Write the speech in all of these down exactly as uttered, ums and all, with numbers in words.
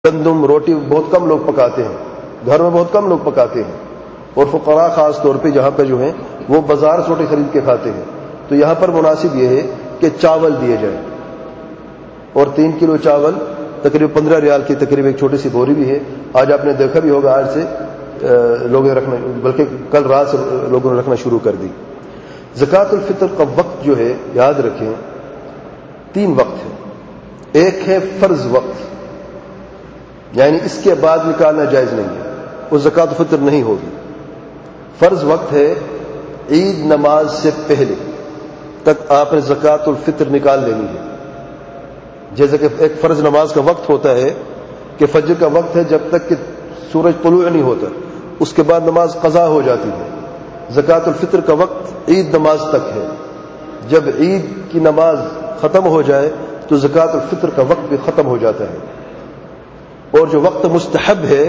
گندم روٹی بہت کم لوگ پکاتے ہیں، گھر میں بہت کم لوگ پکاتے ہیں، اور فقراء خاص طور پہ جہاں پہ جو ہیں وہ بازار سے روٹی خرید کے کھاتے ہیں. تو یہاں پر مناسب یہ ہے کہ چاول دیے جائے، اور تین کلو چاول تقریباً پندرہ ریال کی تقریباً ایک چھوٹی سی بوری بھی ہے. آج آپ نے دیکھا بھی ہوگا، آج سے لوگوں نے رکھنا، بلکہ کل رات سے لوگوں نے رکھنا شروع کر دی. زکوٰۃ الفطر کا وقت جو ہے یاد رکھیں تین وقت ہے. ایک ہے فرض وقت، یعنی اس کے بعد نکالنا جائز نہیں ہے، وہ زکوٰۃ الفطر نہیں ہوگی. فرض وقت ہے عید نماز سے پہلے تک آپ نے زکوٰۃ الفطر نکال لینی ہے. جیسے کہ ایک فرض نماز کا وقت ہوتا ہے کہ فجر کا وقت ہے جب تک کہ سورج طلوع نہیں ہوتا، اس کے بعد نماز قضا ہو جاتی ہے. زکوٰۃ الفطر کا وقت عید نماز تک ہے. جب عید کی نماز ختم ہو جائے تو زکوٰۃ الفطر کا وقت بھی ختم ہو جاتا ہے. اور جو وقت مستحب ہے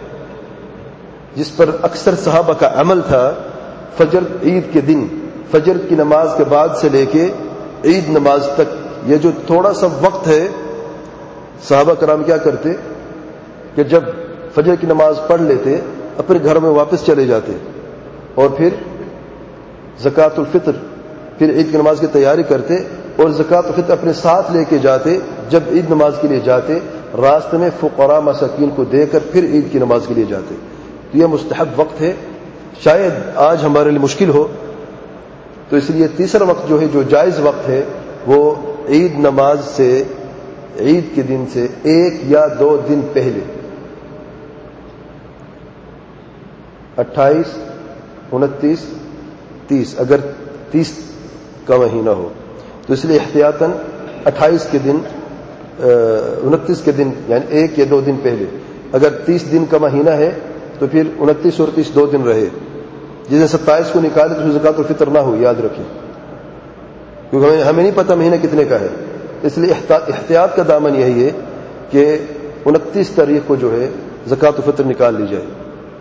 جس پر اکثر صحابہ کا عمل تھا، فجر عید کے دن فجر کی نماز کے بعد سے لے کے عید نماز تک، یہ جو تھوڑا سا وقت ہے، صحابہ کرام کیا کرتے کہ جب فجر کی نماز پڑھ لیتے اپنے گھر میں واپس چلے جاتے، اور پھر زکوٰۃ الفطر پھر عید کی نماز کی تیاری کرتے، اور زکوٰۃ الفطر اپنے ساتھ لے کے جاتے. جب عید نماز کے لیے جاتے راستے میں فقراء مساکین کو دے کر پھر عید کی نماز کے لیے جاتے. تو یہ مستحب وقت ہے، شاید آج ہمارے لیے مشکل ہو، تو اس لیے تیسرا وقت جو ہے جو جائز وقت ہے وہ عید نماز سے عید کے دن سے ایک یا دو دن پہلے، اٹھائیس انتیس تیس، اگر تیس کا مہینہ ہو تو اس لیے احتیاطاً اٹھائیس کے دن انتیس کے دن یعنی ایک یا دو دن پہلے. اگر تیس دن کا مہینہ ہے تو پھر انتیس اور تیس دو دن رہے. جسے ستائیس کو نکالے تو زکوٰۃ الفطر نہ ہو، یاد رکھیں، کیونکہ ہمیں ہمیں نہیں پتہ مہینہ کتنے کا ہے. اس لیے احتیاط کا دامن یہی ہے کہ انتیس تاریخ کو جو ہے زکوٰۃ الفطر نکال لی جائے.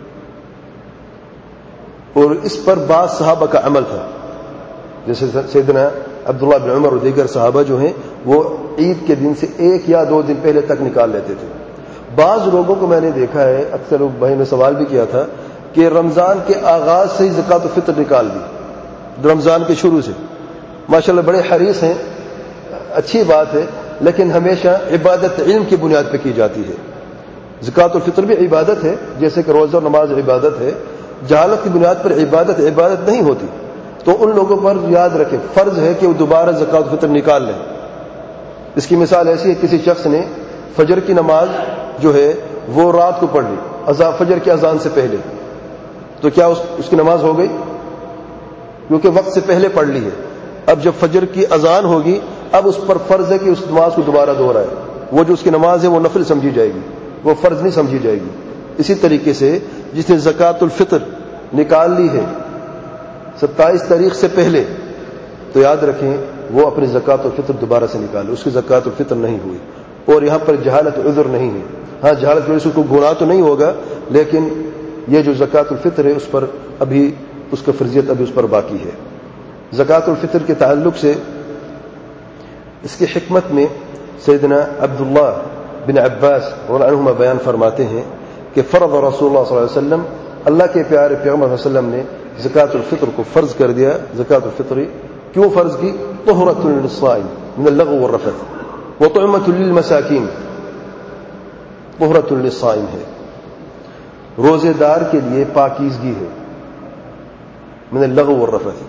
اور اس پر بعض صحابہ کا عمل تھا، جیسے سیدنا عبداللہ بن عمر اور دیگر صحابہ جو ہیں وہ عید کے دن سے ایک یا دو دن پہلے تک نکال لیتے تھے. بعض لوگوں کو میں نے دیکھا ہے، اکثر بھائی نے سوال بھی کیا تھا کہ رمضان کے آغاز سے ہی زکوٰۃ الفطر نکال دی، رمضان کے شروع سے. ماشاءاللہ بڑے حریص ہیں، اچھی بات ہے، لیکن ہمیشہ عبادت علم کی بنیاد پہ کی جاتی ہے. زکوٰۃ الفطر بھی عبادت ہے، جیسے کہ روزہ نماز عبادت ہے. جہالت کی بنیاد پر عبادت عبادت نہیں ہوتی. تو ان لوگوں پر یاد رکھیں فرض ہے کہ وہ دوبارہ زکوٰۃ الفطر نکال لیں. اس کی مثال ایسی ہے، کسی شخص نے فجر کی نماز جو ہے وہ رات کو پڑھ لی اذان فجر کی اذان سے پہلے، تو کیا اس, اس کی نماز ہو گئی؟ کیونکہ وقت سے پہلے پڑھ لی ہے. اب جب فجر کی اذان ہوگی اب اس پر فرض ہے کہ اس نماز کو دوبارہ دہرائے. وہ جو اس کی نماز ہے وہ نفل سمجھی جائے گی، وہ فرض نہیں سمجھی جائے گی. اسی طریقے سے جس نے زکوٰۃ الفطر نکال لی ہے ستائیس تاریخ سے پہلے، تو یاد رکھیں وہ اپنی زکوٰۃ الفطر دوبارہ سے نکالے، اس کی زکوٰۃ الفطر نہیں ہوئی. اور یہاں پر جہالت عذر نہیں ہے. ہاں جہالت کی وجہ سے اس کو گناہ تو نہیں ہوگا، لیکن یہ جو زکوٰۃ الفطر ہے اس پر ابھی اس کا فرضیت ابھی اس پر باقی ہے. زکوٰۃ الفطر کے تعلق سے اس کی حکمت میں سیدنا عبداللہ بن عباس رضی اللہ عنہما بیان فرماتے ہیں کہ فرض رسول اللہ صلی اللہ علیہ وسلم، اللہ کے پیارے پیغمبر صلی اللہ علیہ وسلم نے زکوٰۃ الفطر کو فرض کر دیا. زکوٰۃ الفطر کیوں فرض کی؟ طہرۃ للصائم من اللغو والرفث وطعمۃ للمساکین. طہرۃ للصائم ہے، روزے دار کے لیے پاکیزگی ہے، من اللغو والرفث.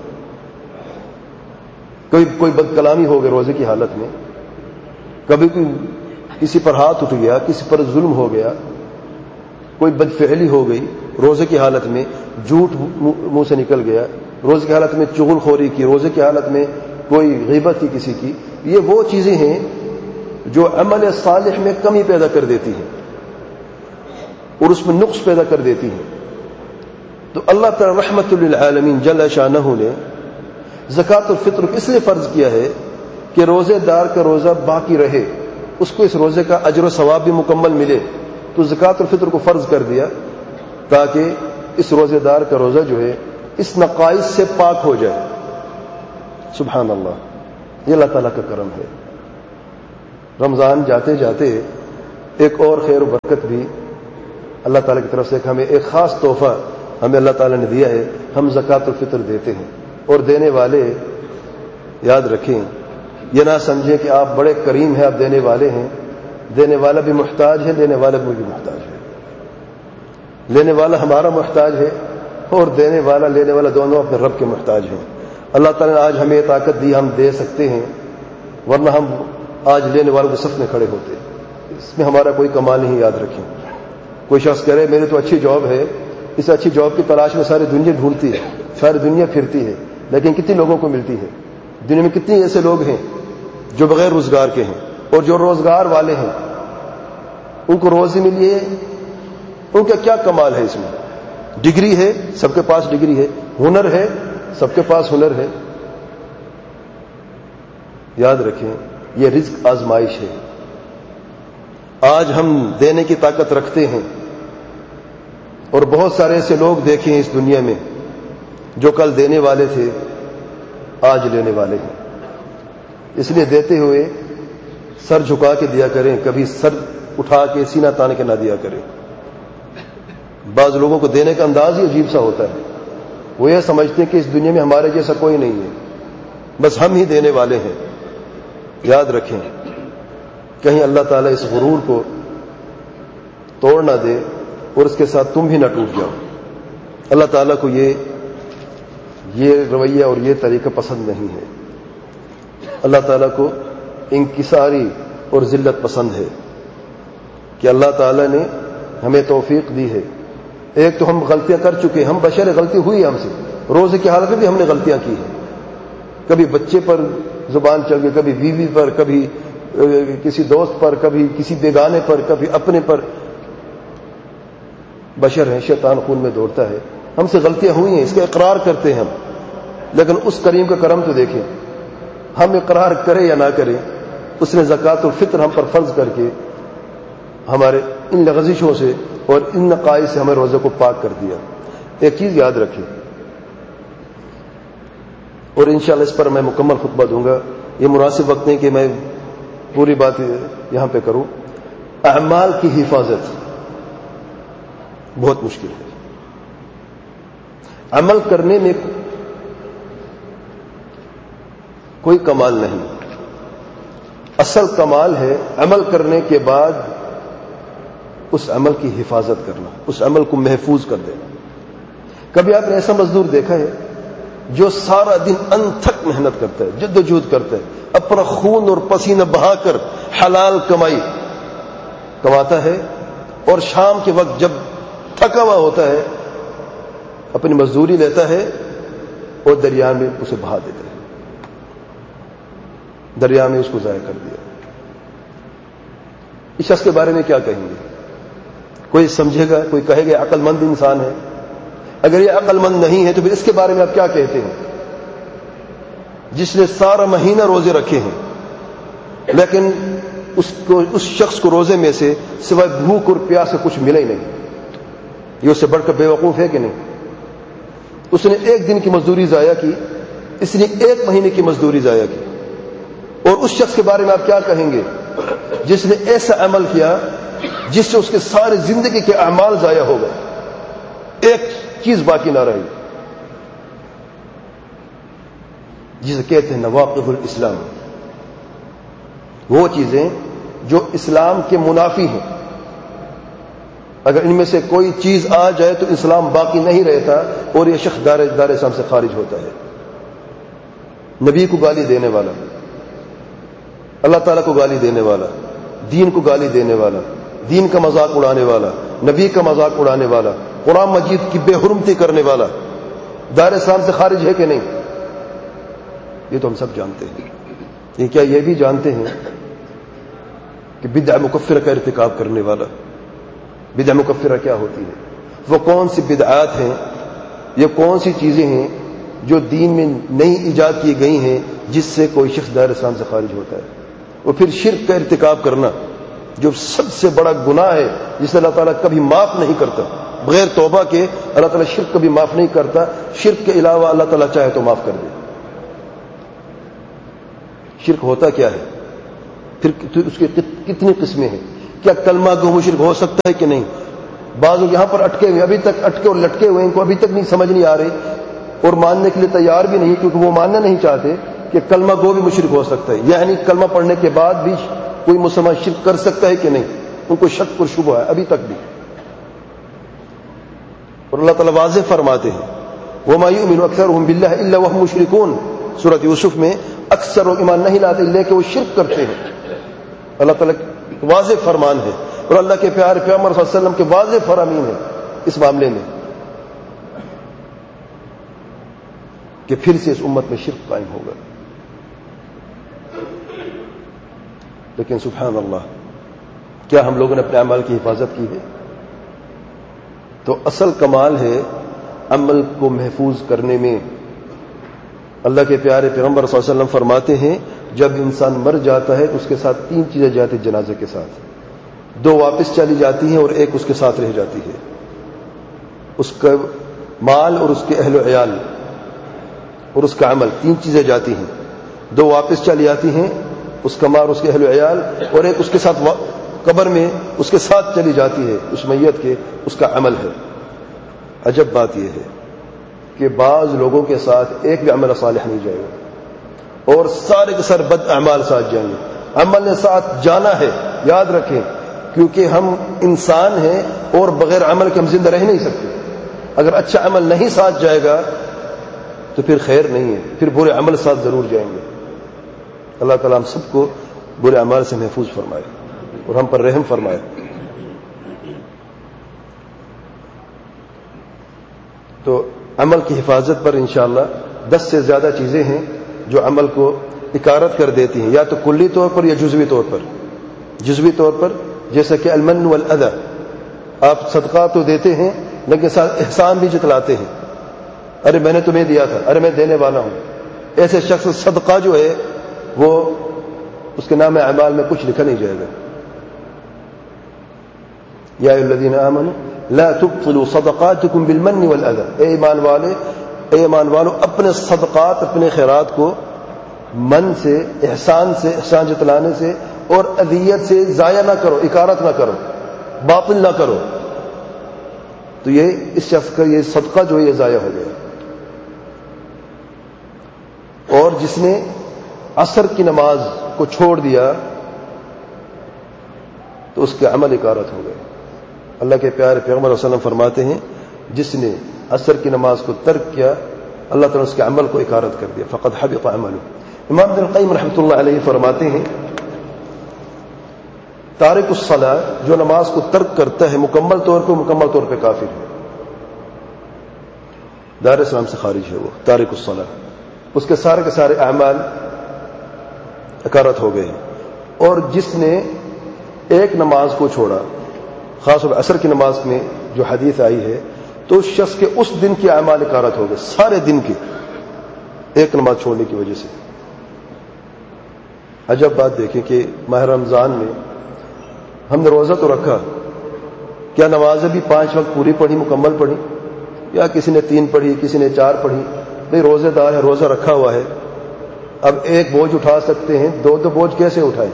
کوئی کوئی بد کلامی ہو گئی روزے کی حالت میں، کبھی کوئی کسی پر ہاتھ اٹھ گیا، کسی پر ظلم ہو گیا، کوئی بدفعلی ہو گئی روزے کی حالت میں، جھوٹ منہ سے نکل گیا روزے کی حالت میں، چغل خوری کی روزے کی حالت میں، کوئی غیبت کی کسی کی، یہ وہ چیزیں ہیں جو عمل صالح میں کمی پیدا کر دیتی ہیں اور اس میں نقص پیدا کر دیتی ہیں. تو اللہ تعالی رحمت للعالمین جل شانہ نے زکوٰۃ الفطر کو اس لیے فرض کیا ہے کہ روزے دار کا روزہ باقی رہے، اس کو اس روزے کا اجر و ثواب بھی مکمل ملے. تو زکوٰۃ الفطر کو فرض کر دیا تاکہ اس روزے دار کا روزہ جو ہے اس نقائص سے پاک ہو جائے. سبحان اللہ، یہ اللہ تعالیٰ کا کرم ہے. رمضان جاتے جاتے ایک اور خیر و برکت بھی اللہ تعالیٰ کی طرف سے ہمیں ایک خاص تحفہ ہمیں اللہ تعالیٰ نے دیا ہے. ہم زکوٰۃ الفطر دیتے ہیں, اور دینے والے یاد رکھیں, یہ نہ سمجھیں کہ آپ بڑے کریم ہیں, آپ دینے والے ہیں. دینے والا بھی محتاج ہے, لینے والا بھی محتاج ہے. لینے والا ہمارا محتاج ہے, اور دینے والا لینے والا دونوں اپنے رب کے محتاج ہیں. اللہ تعالیٰ نے آج ہمیں یہ طاقت دی, ہم دے سکتے ہیں, ورنہ ہم آج لینے والوں کے صف میں کھڑے ہوتے. اس میں ہمارا کوئی کمال نہیں. یاد رکھیں, کوئی شخص کہے میرے تو اچھی جاب ہے, اس اچھی جاب کی تلاش میں ساری دنیا ڈھونڈتی ہے, ساری دنیا پھرتی ہے, لیکن کتنی لوگوں کو ملتی ہے؟ دنیا میں کتنے ایسے لوگ ہیں جو بغیر روزگار کے ہیں, اور جو روزگار والے ہیں ان کو روزی ملی ہے. ان کا کیا کمال ہے اس میں؟ ڈگری ہے, سب کے پاس ڈگری ہے. ہنر ہے, سب کے پاس ہنر ہے. یاد رکھیں, یہ رزق آزمائش ہے. آج ہم دینے کی طاقت رکھتے ہیں, اور بہت سارے ایسے لوگ دیکھیں اس دنیا میں جو کل دینے والے تھے آج لینے والے ہیں. اس لیے دیتے ہوئے سر جھکا کے دیا کریں, کبھی سر اٹھا کے سینہ تان کے نہ دیا کریں. بعض لوگوں کو دینے کا انداز ہی عجیب سا ہوتا ہے. وہ یہ سمجھتے ہیں کہ اس دنیا میں ہمارے جیسا کوئی نہیں ہے, بس ہم ہی دینے والے ہیں. یاد رکھیں, کہیں اللہ تعالیٰ اس غرور کو توڑ نہ دے اور اس کے ساتھ تم بھی نہ ٹوٹ جاؤ. اللہ تعالیٰ کو یہ یہ رویہ اور یہ طریقہ پسند نہیں ہے. اللہ تعالیٰ کو انکساری اور ذلت پسند ہے کہ اللہ تعالیٰ نے ہمیں توفیق دی ہے. ایک تو ہم غلطیاں کر چکے ہیں, ہم بشر, غلطی ہوئی ہم سے. روزے کی حالت میں بھی ہم نے غلطیاں کی ہیں. کبھی بچے پر زبان چل گئی, کبھی بیوی پر, کبھی کسی دوست پر, کبھی کسی بیگانے پر, کبھی اپنے پر. بشر ہیں, شیطان خون میں دوڑتا ہے. ہم سے غلطیاں ہوئی ہیں, اس کا اقرار کرتے ہیں ہم. لیکن اس کریم کا کرم تو دیکھیں, ہم اقرار کریں یا نہ کریں, اس نے زکوٰۃ الفطر ہم پر فرض کر کے ہمارے ان لغزشوں سے اور ان نقائص سے ہمیں روزے کو پاک کر دیا. ایک چیز یاد رکھیں, اور انشاءاللہ اس پر میں مکمل خطبہ دوں گا. یہ مناسب وقت نہیں کہ میں پوری بات یہاں پہ کروں. اعمال کی حفاظت بہت مشکل ہے. عمل کرنے میں کوئی کمال نہیں. اصل کمال ہے عمل کرنے کے بعد اس عمل کی حفاظت کرنا, اس عمل کو محفوظ کر دینا. کبھی آپ نے ایسا مزدور دیکھا ہے جو سارا دن انتھک محنت کرتا ہے, جد و جہد کرتا ہے, اپنا خون اور پسینہ بہا کر حلال کمائی کماتا ہے, اور شام کے وقت جب تھکا ہوا ہوتا ہے اپنی مزدوری لیتا ہے اور دریا میں اسے بہا دیتا ہے, دریا میں اس کو ضائع کر دیا. اس شخص کے بارے میں کیا کہیں گے؟ کوئی سمجھے گا, کوئی کہے گا عقل مند انسان ہے. اگر یہ عقل مند نہیں ہے تو پھر اس کے بارے میں آپ کیا کہتے ہیں؟ جس نے سارا مہینہ روزے رکھے ہیں, لیکن اس کو اس شخص کو روزے میں سے سوائے بھوک اور پیاس سے کچھ ملا ہی نہیں. یہ اس سے بڑھ کر بے وقوف ہے کہ نہیں؟ اس نے ایک دن کی مزدوری ضائع کی, اس نے ایک مہینے کی مزدوری ضائع کی. اور اس شخص کے بارے میں آپ کیا کہیں گے جس نے ایسا عمل کیا جس سے اس کے سارے زندگی کے اعمال ضائع ہو گئے, ایک چیز باقی نہ رہی, جسے کہتے ہیں نواقض الاسلام. وہ چیزیں جو اسلام کے منافی ہیں, اگر ان میں سے کوئی چیز آ جائے تو اسلام باقی نہیں رہتا اور یہ شخص دار دار اسلام سے خارج ہوتا ہے. نبی کو گالی دینے والا, اللہ تعالیٰ کو گالی دینے والا, دین کو گالی دینے والا, دین کا مذاق اڑانے والا, نبی کا مذاق اڑانے والا, قرآن مجید کی بے حرمتی کرنے والا دار اسلام سے خارج ہے کہ نہیں؟ یہ تو ہم سب جانتے ہیں. یہ کیا یہ بھی جانتے ہیں کہ بدعہ مکفرہ کا ارتکاب کرنے والا, بدعہ مکفرہ کیا ہوتی ہے؟ وہ کون سی بدعات ہیں, یہ کون سی چیزیں ہیں جو دین میں نئی ایجاد کی گئی ہیں جس سے کوئی شخص دائرہ اسلام سے خارج ہوتا ہے؟ وہ پھر شرک کا ارتکاب کرنا جو سب سے بڑا گناہ ہے, جسے اللہ تعالیٰ کبھی معاف نہیں کرتا. بغیر توبہ کے اللہ تعالیٰ شرک کبھی معاف نہیں کرتا. شرک کے علاوہ اللہ تعالیٰ چاہے تو معاف کر دے. شرک ہوتا کیا ہے؟ پھر اس کی کتنی قسمیں ہیں؟ کیا کلمہ گو مشرک ہو سکتا ہے کہ نہیں؟ بعض لوگ یہاں پر اٹکے ہوئے ابھی تک اٹکے اور لٹکے ہوئے ان کو ابھی تک نہیں سمجھ نہیں آ رہی اور ماننے کے لیے تیار بھی نہیں، کیونکہ وہ ماننا نہیں چاہتے کہ کلمہ گو بھی مشرک ہو سکتا ہے، یعنی کلمہ پڑھنے کے بعد بھی کوئی مسلمان شرک کر سکتا ہے کہ نہیں، ان کو شک اور شبہ ہے ابھی تک بھی۔ اور اللہ تعالیٰ واضح فرماتے ہیں وَمَا يُؤْمِنُ أَكْثَرُهُمْ بِاللَّهِ إِلَّا وَهُمْ مُشْرِكُونَ، سورۃ یوسف میں اکثر لوگ ایمان نہیں لاتے لیکن وہ شرک کرتے ہیں۔ اللہ تعالیٰ واضح فرمان ہے اور اللہ کے پیارے پیغمبر صلی اللہ علیہ وسلم کے واضح فرامین ہیں اس معاملے میں کہ پھر سے اس امت میں شرک قائم ہوگا۔ لیکن سبحان اللہ، کیا ہم لوگوں نے اپنے اعمال کی حفاظت کی ہے؟ تو اصل کمال ہے عمل کو محفوظ کرنے میں۔ اللہ کے پیارے پیغمبر صلی اللہ علیہ وسلم فرماتے ہیں جب انسان مر جاتا ہے تو اس کے ساتھ تین چیزیں جاتی جنازے کے ساتھ، دو واپس چلی جاتی ہیں اور ایک اس کے ساتھ رہ جاتی ہے، اس کا مال اور اس کے اہل و عیال اور اس کا عمل، تین چیزیں جاتی ہیں، دو واپس چلی جاتی ہیں، اس کا مال، اس کے اہل و عیال، اور ایک اس کے ساتھ قبر میں اس کے ساتھ چلی جاتی ہے اس میت کے، اس کا عمل ہے۔ عجب بات یہ ہے کہ بعض لوگوں کے ساتھ ایک بھی عمل صالح نہیں جائے گا اور سارے کے سارے بد اعمال ساتھ جائیں گے۔ عمل نے ساتھ جانا ہے، یاد رکھیں، کیونکہ ہم انسان ہیں اور بغیر عمل کے ہم زندہ رہ نہیں سکتے۔ اگر اچھا عمل نہیں ساتھ جائے گا تو پھر خیر نہیں ہے، پھر برے عمل ساتھ ضرور جائیں گے۔ اللہ تعالیٰ ہم سب کو برے اعمال سے محفوظ فرمائے اور ہم پر رحم فرمائے۔ تو عمل کی حفاظت پر انشاءاللہ دس سے زیادہ چیزیں ہیں جو عمل کو اکارت کر دیتی ہیں، یا تو کلی طور پر یا جزوی طور پر۔ جزوی طور پر جیسا کہ المن والاذى، آپ صدقہ تو دیتے ہیں لیکن ساتھ احسان بھی جتلاتے ہیں، ارے میں نے تمہیں دیا تھا، ارے میں دینے والا ہوں۔ ایسے شخص صدقہ جو ہے وہ اس کے نام اعمال میں کچھ لکھا نہیں جائے گا۔ یا ایھا الذین آمنوا لا تبطلوا صدقاتکم بالمن والاذى، اے ایمان والے، اے ایمان والو اپنے صدقات، اپنے خیرات کو من سے، احسان سے، احسان جتلانے سے اور اذیت سے ضائع نہ کرو، اکارت نہ کرو، باطل نہ کرو۔ تو یہ اس شخص کا یہ صدقہ جو ہے یہ ضائع ہو گیا۔ اور جس نے عصر کی نماز کو چھوڑ دیا تو اس کے عمل اکارت ہو گئے۔ اللہ کے پیارے پیغمبر صلی اللہ علیہ وسلم فرماتے ہیں جس نے عصر کی نماز کو ترک کیا اللہ تعالیٰ اس کے عمل کو اکارت کر دیا، فقد حبط عمله۔ امام ابن القیم رحمۃ اللہ علیہ فرماتے ہیں تارک الصلاۃ، جو نماز کو ترک کرتا ہے مکمل طور پہ مکمل طور پہ کافر ہے، دار اسلام سے خارج ہے، وہ تارک الصلاۃ، اس کے سارے کے سارے اعمال اکارت ہو گئے۔ اور جس نے ایک نماز کو چھوڑا، خاص طور عصر کی نماز میں جو حدیث آئی ہے، تو اس شخص کے اس دن کے اعمال اکارت ہو گئے، سارے دن کے، ایک نماز چھوڑنے کی وجہ سے۔ عجب بات دیکھیں کہ ماہ رمضان میں ہم نے روزہ تو رکھا، کیا نمازیں بھی پانچ وقت پوری پڑھی، مکمل پڑھی، یا کسی نے تین پڑھی، کسی نے چار پڑھی؟ بھئی روزے دار ہے، روزہ رکھا ہوا ہے، اب ایک بوجھ اٹھا سکتے ہیں، دو دو بوجھ کیسے اٹھائیں؟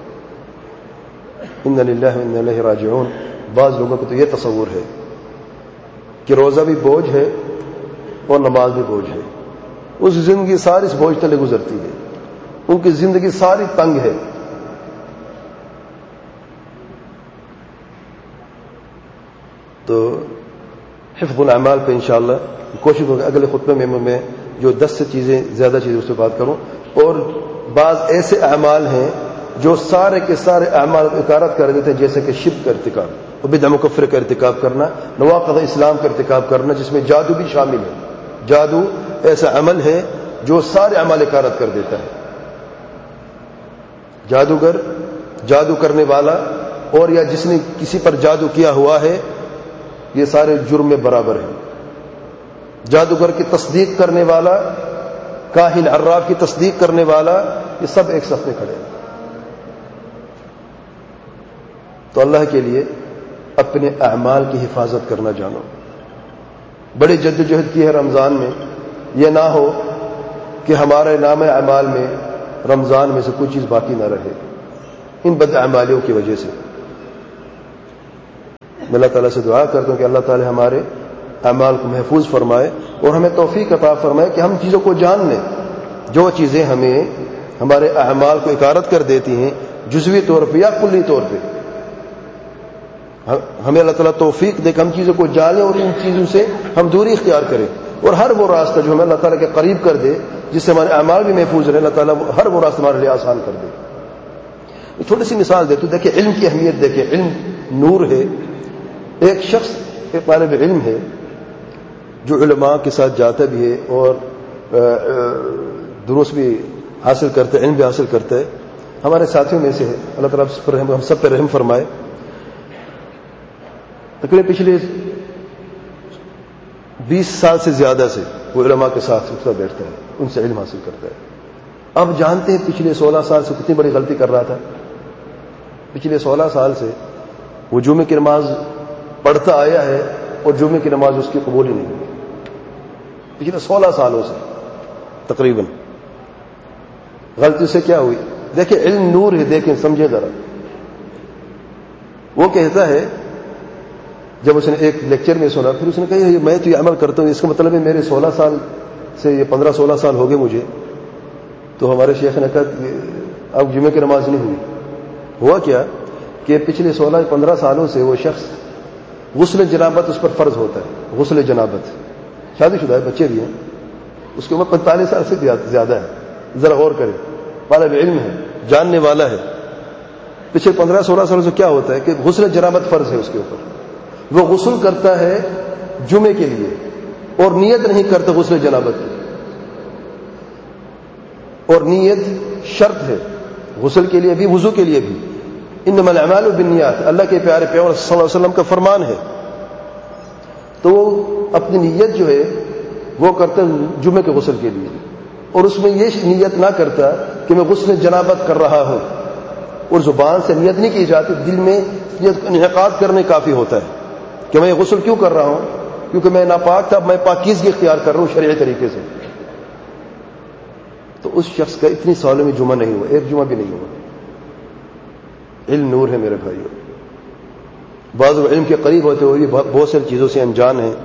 انا للہ و انا الیہ راجعون۔ بعض لوگوں کو تو یہ تصور ہے کہ روزہ بھی بوجھ ہے اور نماز بھی بوجھ ہے، اس زندگی ساری اس بوجھ تلے گزرتی ہے، ان کی زندگی ساری تنگ ہے۔ تو حفظ الاعمال پہ انشاءاللہ کوشش ہوگی اگلے خطبے میں میں جو دس سے چیزیں زیادہ چیزیں اس پہ بات کروں۔ اور بعض ایسے اعمال ہیں جو سارے کے سارے اعمال اکارت کر دیتے ہیں، جیسے کہ شرک کا ارتکاب، بدعہ مکفرہ کا ارتکاب کرنا، نواقض اسلام کا ارتکاب کرنا، جس میں جادو بھی شامل ہے۔ جادو ایسا عمل ہے جو سارے اعمال اکارت کر دیتا ہے۔ جادوگر، جادو کرنے والا، اور یا جس نے کسی پر جادو کیا ہوا ہے، یہ سارے جرم میں برابر ہیں۔ جادوگر کی تصدیق کرنے والا، کاہن عراف کی تصدیق کرنے والا، یہ سب ایک صف میں کھڑے ہیں۔ تو اللہ کے لیے اپنے اعمال کی حفاظت کرنا جانو۔ بڑی جدوجہد کی ہے رمضان میں، یہ نہ ہو کہ ہمارے نام اعمال میں رمضان میں سے کوئی چیز باقی نہ رہے ان بد اعمالیوں کی وجہ سے۔ میں اللہ تعالیٰ سے دعا کرتا ہوں کہ اللہ تعالیٰ ہمارے اعمال کو محفوظ فرمائے اور ہمیں توفیق عطا فرمائے کہ ہم چیزوں کو جان لیں، جو چیزیں ہمیں ہمارے اعمال کو اکارت کر دیتی ہیں جزوی طور پہ یا کلی طور پہ، ہمیں اللہ تعالیٰ توفیق دے کہ ہم چیزوں کو جانیں اور ان چیزوں سے ہم دوری اختیار کریں، اور ہر وہ راستہ جو ہمیں اللہ تعالیٰ کے قریب کر دے، جس سے ہمارے اعمال بھی محفوظ رہے، اللہ تعالیٰ ہر وہ راستہ ہمارے لیے آسان کر دے۔ تھوڑی سی مثال دیتے، دیکھیں علم کی اہمیت، دیکھیں علم نور ہے۔ ایک شخص ایک طالب علم ہے جو علماء کے ساتھ جاتا بھی ہے اور دروس بھی حاصل کرتا ہے، علم بھی حاصل کرتا ہے، ہمارے ساتھیوں میں سے ہے، اللہ تعالیٰ پر رحم، ہم سب پہ رحم فرمائے۔ تقریباً پچھلے بیس سال سے زیادہ سے وہ علماء کے ساتھ اٹھتا بیٹھتا ہے، ان سے علم حاصل کرتا ہے۔ اب جانتے ہیں پچھلے سولہ سال سے کتنی بڑی غلطی کر رہا تھا۔ پچھلے سولہ سال سے وہ جمعے کی نماز پڑھتا آیا ہے اور جمعے کی نماز اس کی قبول ہی نہیں ہوئی، پچھلے سولہ سالوں سے تقریباً۔ غلطی سے کیا ہوئی؟ دیکھیں علم نور ہے، دیکھیں سمجھے ذرا۔ وہ کہتا ہے، جب اس نے ایک لیکچر میں سنا، پھر اس نے کہا میں تو یہ عمل کرتا ہوں، اس کا مطلب ہے میرے سولہ سال سے یہ پندرہ سولہ سال ہو گئے مجھے۔ تو ہمارے شیخ نے کہا اب جمعے کی نماز نہیں ہوئی۔ ہوا کیا کہ پچھلے سولہ پندرہ سالوں سے وہ شخص غسل جنابت اس پر فرض ہوتا ہے، غسل جنابت، شادی شدہ ہے، بچے بھی ہیں، اس کی عمر پینتالیس سال سے زیادہ ہے، ذرا غور کریں، طالب علم ہے، جاننے والا ہے۔ پچھلے پندرہ سولہ سالوں سے کیا ہوتا ہے کہ غسل جنابت فرض ہے اس کے اوپر، وہ غسل کرتا ہے جمعے کے لیے اور نیت نہیں کرتا غسل جنابت کی، اور نیت شرط ہے غسل کے لیے بھی وضو کے لیے بھی۔ انما الاعمال بالنیات، اللہ کے پیارے پیغمبر صلی اللہ علیہ وسلم کا فرمان ہے۔ تو وہ اپنی نیت جو ہے وہ کرتا جمعے کے غسل کے لیے، اور اس میں یہ نیت نہ کرتا کہ میں غسل جنابت کر رہا ہوں، اور زبان سے نیت نہیں کی جاتی، دل میں نیت انعقاد کرنے کافی ہوتا ہے کہ میں یہ غسل کیوں کر رہا ہوں، کیونکہ میں ناپاک تھا، میں پاکیزگی اختیار کر رہا ہوں شرعی طریقے سے۔ تو اس شخص کا اتنی سالوں میں جمعہ نہیں ہوا، ایک جمعہ بھی نہیں ہوا۔ علم نور ہے میرے بھائیوں، بعض علم کے قریب ہوتے ہوئے بھی بہت ساری چیزوں سے انجان ہیں۔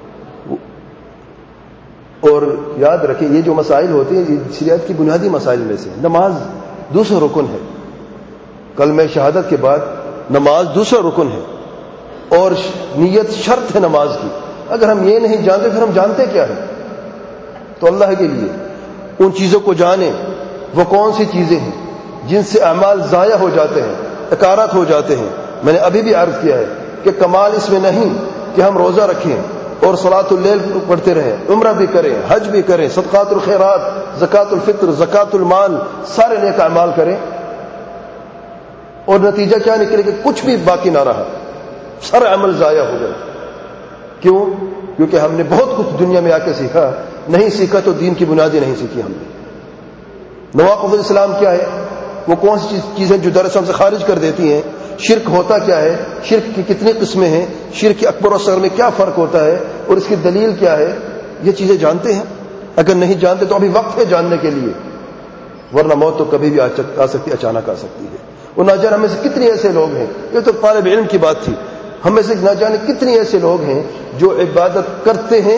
اور یاد رکھیں یہ جو مسائل ہوتے ہیں یہ شریعت کی بنیادی مسائل میں سے، نماز دوسرا رکن ہے، کلمہ شہادت کے بعد نماز دوسرا رکن ہے، اور نیت شرط ہے نماز کی۔ اگر ہم یہ نہیں جانتے پھر ہم جانتے کیا ہے؟ تو اللہ کے لیے ان چیزوں کو جانیں، وہ کون سی چیزیں ہیں جن سے اعمال ضائع ہو جاتے ہیں، اکارت ہو جاتے ہیں۔ میں نے ابھی بھی عرض کیا ہے کہ کمال اس میں نہیں کہ ہم روزہ رکھیں اور صلاۃ اللیل پڑھتے رہیں، عمرہ بھی کریں، حج بھی کریں، صدقات الخیرات، زکوٰۃ الفطر، زکوٰۃ المال، سارے نیک اعمال کریں، اور نتیجہ کیا نکلے کہ کچھ بھی باقی نہ رہا، سارا عمل ضائع ہو گئے۔ کیوں؟ کیونکہ ہم نے بہت کچھ دنیا میں آ کے سیکھا، نہیں سیکھا تو دین کی بنیادیں نہیں سیکھی ہم نے۔ نواقض الاسلام کیا ہے؟ وہ کون سی چیزیں جو در اسلام سے خارج کر دیتی ہیں؟ شرک ہوتا کیا ہے؟ شرک کی کتنی قسمیں ہیں؟ شرک کے اکبر و اصغر میں کیا فرق ہوتا ہے اور اس کی دلیل کیا ہے؟ یہ چیزیں جانتے ہیں؟ اگر نہیں جانتے تو ابھی وقت ہے جاننے کے لیے، ورنہ موت تو کبھی بھی آ سکتی، اچانک آ سکتی ہے۔ اور نہ جانے ہم میں سے کتنے ایسے لوگ ہیں، یہ تو طالب علم کی بات تھی، ہم میں سے نہ جانے کتنے ایسے لوگ ہیں جو عبادت کرتے ہیں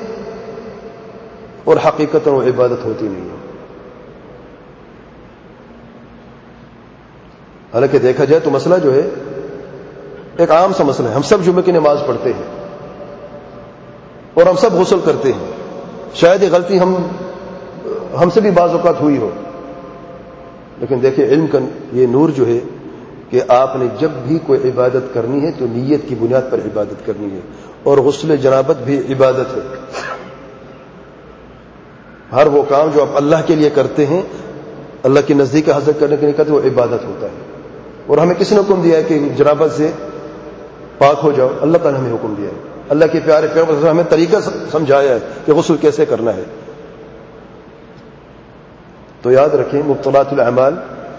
اور حقیقت وہ عبادت ہوتی نہیں ہے۔ حالانکہ دیکھا جائے تو مسئلہ جو ہے ایک عام سا مسئلہ ہے، ہم سب جمعے کی نماز پڑھتے ہیں اور ہم سب غسل کرتے ہیں، شاید یہ غلطی ہم ہم سے بھی بعض اوقات ہوئی ہو، لیکن دیکھیں علم کا یہ نور جو ہے کہ آپ نے جب بھی کوئی عبادت کرنی ہے تو نیت کی بنیاد پر عبادت کرنی ہے، اور غسل جنابت بھی عبادت ہے۔ ہر وہ کام جو آپ اللہ کے لیے کرتے ہیں، اللہ کے نزدیک حاصل کرنے کے لیے کرتے ہیں، وہ عبادت ہوتا ہے۔ اور ہمیں کس نے حکم دیا ہے کہ جنابت سے پاک ہو جاؤ؟ اللہ تعالیٰ نے ہمیں حکم دیا ہے، اللہ کے پیارے پیغمبر نے ہمیں طریقہ سمجھایا ہے کہ غسل کیسے کرنا ہے۔ تو یاد رکھیں مبطلات الاعمال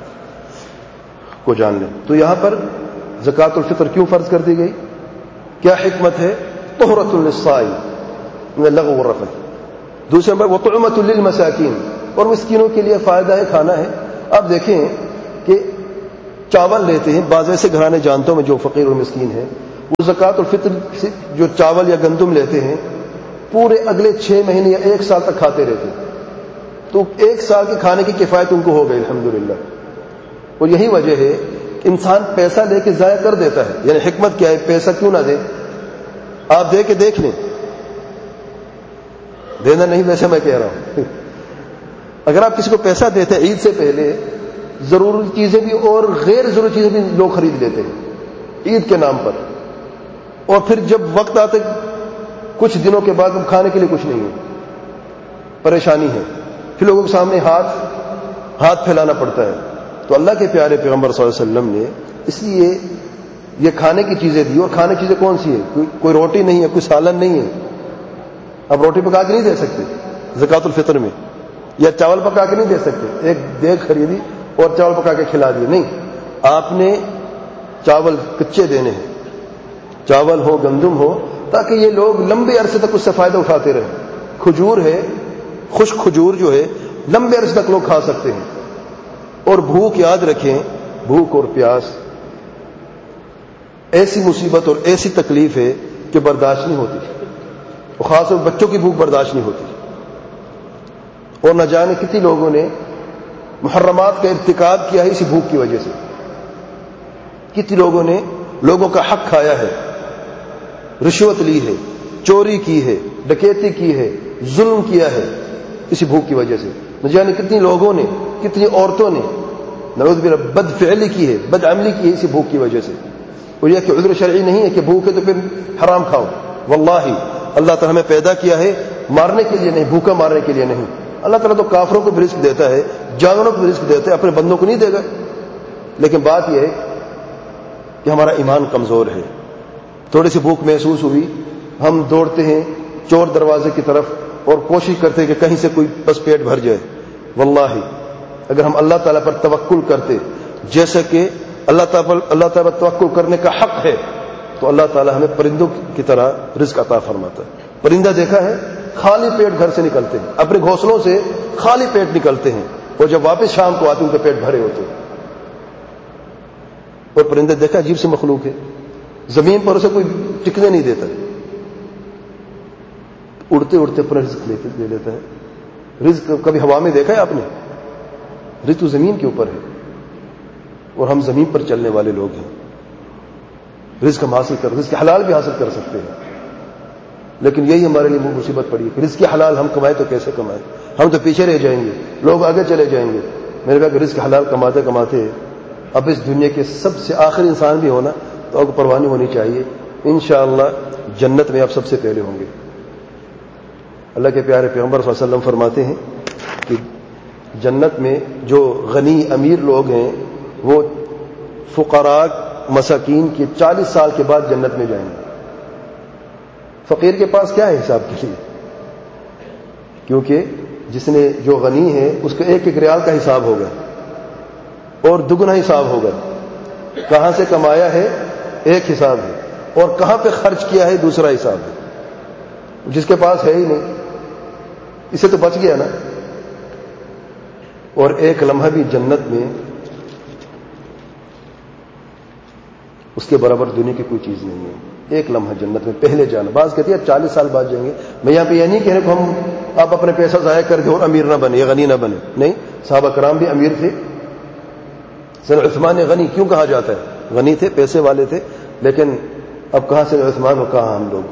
کو جان لیں۔ تو یہاں پر زکوٰۃ الفطر کیوں فرض کر دی گئی؟ کیا حکمت ہے؟ طہرۃ للصائم من اللغو والرفث۔ دوسرے نمبر وطعمۃ للمساکین، اور مسکینوں کے لیے فائدہ ہے، کھانا ہے۔ اب دیکھیں کہ چاول لیتے ہیں، بعض ایسے گھرانے جانتا ہوں میں جو فقیر اور مسکین ہیں، وہ زکوٰۃ الفطر سے جو چاول یا گندم لیتے ہیں پورے اگلے چھ مہینے یا ایک سال تک کھاتے رہتے ہیں، تو ایک سال کے کھانے کی کفایت ان کو ہو گئی الحمدللہ۔ اور یہی وجہ ہے کہ انسان پیسہ لے کے ضائع کر دیتا ہے، یعنی حکمت کیا ہے، پیسہ کیوں نہ دے، آپ دے کے دیکھ لیں، دینا نہیں ویسے میں کہہ رہا ہوں اگر آپ کسی کو پیسہ دیتے ہیں عید سے پہلے، ضروری چیزیں بھی اور غیر ضروری چیزیں بھی لوگ خرید لیتے ہیں عید کے نام پر، اور پھر جب وقت آتے کچھ دنوں کے بعد کھانے کے لیے کچھ نہیں ہے، پریشانی ہے، پھر لوگوں کے سامنے ہاتھ ہاتھ پھیلانا پڑتا ہے۔ تو اللہ کے پیارے پیغمبر صلی اللہ علیہ وسلم نے اس لیے یہ کھانے کی چیزیں دی، اور کھانے کی چیزیں کون سی ہیں، کوئی, کوئی روٹی نہیں ہے، کوئی سالن نہیں ہے، اب روٹی پکا کے نہیں دے سکتے زکوٰۃ الفطر میں، یا چاول پکا کے نہیں دے سکتے، ایک دیگ خریدی اور چاول پکا کے کھلا دیے، نہیں، آپ نے چاول کچے دینے ہیں، چاول ہو گندم ہو، تاکہ یہ لوگ لمبے عرصے تک اس سے فائدہ اٹھاتے رہیں۔ کھجور ہے، خشک کھجور جو ہے لمبے عرصے تک لوگ کھا سکتے ہیں۔ اور بھوک یاد رکھیں، بھوک اور پیاس ایسی مصیبت اور ایسی تکلیف ہے کہ برداشت نہیں ہوتی، اور خاص طور بچوں کی بھوک برداشت نہیں ہوتی، اور نہ جانے کتنی لوگوں نے محرمات کا ارتکاب کیا ہے اسی بھوک کی وجہ سے، کتنی لوگوں نے لوگوں کا حق کھایا ہے، رشوت لی ہے، چوری کی ہے، ڈکیتی کی ہے، ظلم کیا ہے اسی بھوک کی وجہ سے، نہ جانے کتنی لوگوں نے، کتنی عورتوں نے نعوذ باللہ بد فعلی کی ہے، بد عملی کی ہے اسی بھوک کی وجہ سے۔ اور یہ کہ عذر شرعی نہیں ہے کہ بھوک ہے تو پھر حرام کھاؤ، واللہ اللہ تعالیٰ ہمیں پیدا کیا ہے مارنے کے لیے نہیں، بھوکا مارنے کے لیے نہیں۔ اللہ تعالیٰ تو کافروں کو بھی رزق دیتا ہے، جانوروں کو بھی رزق دیتا ہے، اپنے بندوں کو نہیں دے گا، لیکن بات یہ ہے کہ ہمارا ایمان کمزور ہے، تھوڑی سی بھوک محسوس ہوئی ہم دوڑتے ہیں چور دروازے کی طرف اور کوشش کرتے ہیں کہ کہیں سے کوئی بس پیٹ بھر جائے۔ واللہ اگر ہم اللہ تعالیٰ پر توکل کرتے، جیسا کہ اللہ تعالیٰ اللہ تعالیٰ پر توکل کرنے کا حق ہے، تو اللہ تعالیٰ ہمیں پرندوں کی طرح رزق عطا فرماتا ہے۔ پرندہ دیکھا ہے خالی پیٹ گھر سے نکلتے ہیں، اپنے گھونسلوں سے خالی پیٹ نکلتے ہیں، اور جب واپس شام کو آتے ہیں ان کے پیٹ بھرے ہوتے ہیں۔ اور پرندے دیکھا عجیب سے مخلوق ہے، زمین پر اسے کوئی ٹکنے نہیں دیتا، اڑتے اڑتے اپنا رزق لے لیتا ہے۔ رزق کبھی ہوا میں دیکھا ہے آپ نے؟ رزق تو زمین کے اوپر ہے، اور ہم زمین پر چلنے والے لوگ ہیں، رزق ہم حاصل کر رزق حلال بھی حاصل کر سکتے ہیں، لیکن یہی ہمارے لیے مصیبت پڑی ہے کہ رزق حلال ہم کمائے تو کیسے کمائے، ہم تو پیچھے رہ جائیں گے، لوگ آگے چلے جائیں گے۔ میرے کہا کہ رزق حلال کماتے کماتے اب اس دنیا کے سب سے آخری انسان بھی ہونا تو آپ کو پرواہ نہیں ہونی چاہیے، انشاءاللہ جنت میں آپ سب سے پہلے ہوں گے۔ اللہ کے پیارے پیغمبر صلی اللہ علیہ وسلم فرماتے ہیں کہ جنت میں جو غنی امیر لوگ ہیں وہ فقراء مساکین کے چالیس سال کے بعد جنت میں جائیں گے۔ فقیر کے پاس کیا ہے حساب کے لیے، کیونکہ جس نے جو غنی ہے اس کا ایک ایک ریال کا حساب ہوگا اور دگنا حساب ہوگا، کہاں سے کمایا ہے ایک حساب ہے، اور کہاں پہ خرچ کیا ہے دوسرا حساب ہے۔ جس کے پاس ہے ہی نہیں اسے تو بچ گیا نا۔ اور ایک لمحہ بھی جنت میں اس کے برابر دنیا کی کوئی چیز نہیں ہے، ایک لمحہ جنت میں پہلے جانا۔ بعض کہتے ہیں چالیس سال بعد جائیں گے، میں یہاں پہ یہ نہیں کہہ رہا کہ ہم آپ اپنے پیسہ ضائع کر دیں اور امیر نہ بنے یا غنی نہ بنے، نہیں، صحابہ کرام بھی امیر تھے۔ سر عثمان غنی کیوں کہا جاتا ہے؟ غنی تھے، پیسے والے تھے، لیکن اب کہاں سے عثمان ہو، کہاں ہم لوگ؟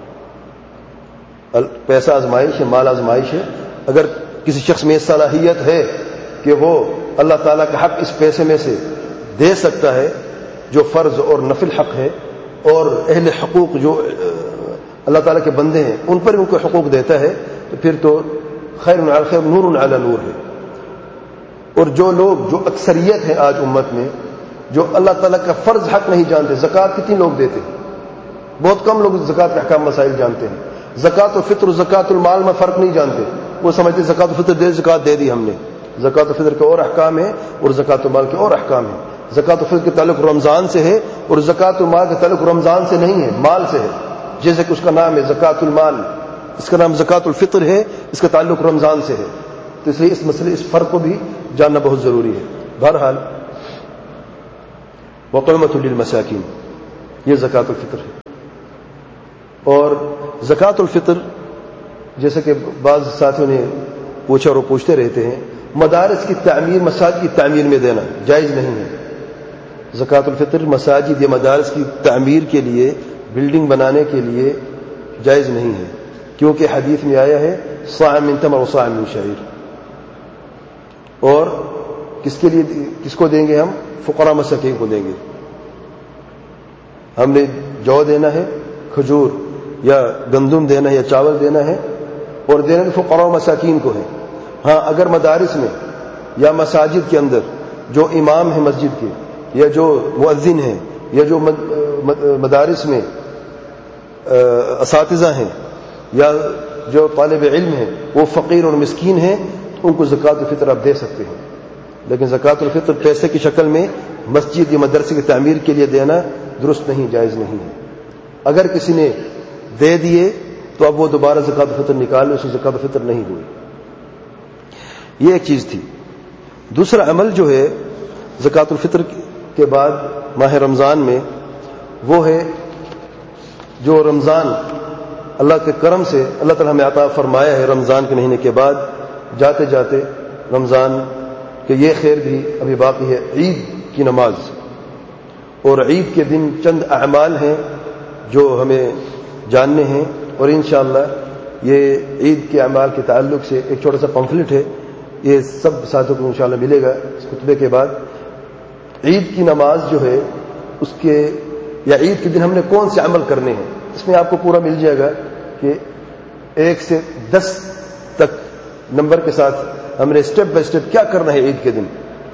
پیسہ آزمائش ہے، مال آزمائش ہے۔ اگر کسی شخص میں صلاحیت ہے کہ وہ اللہ تعالیٰ کا حق اس پیسے میں سے دے سکتا ہے جو فرض اور نفل حق ہے، اور اہل حقوق جو اللہ تعالیٰ کے بندے ہیں ان پر ان کو حقوق دیتا ہے، تو پھر تو خیر علی خیر، نور علی نور ہے۔ اور جو لوگ جو اکثریت ہیں آج امت میں جو اللہ تعالیٰ کا فرض حق نہیں جانتے، زکوٰۃ کتنی لوگ دیتے ہیں؟ بہت کم لوگ زکوٰۃ کے احکام مسائل جانتے ہیں۔ زکوٰۃ الفطر اور زکوٰۃ المال میں فرق نہیں جانتے، وہ سمجھتے زکوٰۃ الفطر دے زکوٰۃ دے دی ہم نے، زکوٰۃ الفطر کے اور احکام ہیں اور زکوٰۃ المال کے اور احکام ہیں۔ زکوٰۃ الفطر کے تعلق رمضان سے ہے اور زکوٰۃ المال کا تعلق رمضان سے نہیں ہے، مال سے ہے، جیسے کہ اس کا نام ہے زکوٰۃ المال، اس کا نام زکوٰۃ الفطر ہے، اس کا تعلق رمضان سے ہے۔ تو اس لیے اس مسئلے اس فرق کو بھی جاننا بہت ضروری ہے۔ بہرحال وَطُعِمَةٌ لِلْمَسَاكِينِ، یہ زکوٰۃ الفطر ہے. اور زکوٰۃ الفطر جیسے کہ بعض ساتھیوں نے پوچھا اور پوچھتے رہتے ہیں، مدارس کی تعمیر، مساجد کی تعمیر میں دینا جائز نہیں ہے. زکوٰۃ الفطر مساجد یا مدارس کی تعمیر کے لیے، بلڈنگ بنانے کے لیے جائز نہیں ہے، کیونکہ حدیث میں آیا ہے صاع من تمر و صاع من شعیر. اور کس کے لیے، کس کو دیں گے ہم؟ فقراء مساکین کو دیں گے. ہم نے جو دینا ہے، کھجور یا گندم دینا ہے یا چاول دینا ہے، اور دینا فقراء مساکین کو ہے. ہاں اگر مدارس میں یا مساجد کے اندر جو امام ہیں مسجد کے، یا جو مؤذن ہیں، یا جو مدارس میں اساتذہ ہیں، یا جو طالب علم ہیں وہ فقیر اور مسکین ہیں، ان کو زکوٰۃ الفطر آپ دے سکتے ہیں. لیکن زکوٰۃ الفطر پیسے کی شکل میں مسجد یا مدرسے کی تعمیر کے لیے دینا درست نہیں، جائز نہیں ہے. اگر کسی نے دے دیے تو اب وہ دوبارہ زکوٰۃ الفطر نکالے، اسے زکوٰۃ الفطر نہیں ہوئی. یہ ایک چیز تھی. دوسرا عمل جو ہے زکوٰۃ الفطر کے بعد ماہ رمضان میں، وہ ہے جو رمضان اللہ کے کرم سے اللہ تعالیٰ ہمیں عطا فرمایا ہے رمضان کے مہینے کے بعد، جاتے جاتے رمضان کہ یہ خیر بھی ابھی باقی ہے، عید کی نماز. اور عید کے دن چند اعمال ہیں جو ہمیں جاننے ہیں، اور انشاءاللہ یہ عید کے اعمال کے تعلق سے ایک چھوٹا سا پمفلٹ ہے، یہ سب ساتھوں کو انشاءاللہ ملے گا اس خطبے کے بعد. عید کی نماز جو ہے اس کے، یا عید کے دن ہم نے کون سے عمل کرنے ہیں، اس میں آپ کو پورا مل جائے گا کہ ایک سے دس تک نمبر کے ساتھ ہم نے اسٹیپ بائی اسٹیپ کیا کرنا ہے عید کے دن.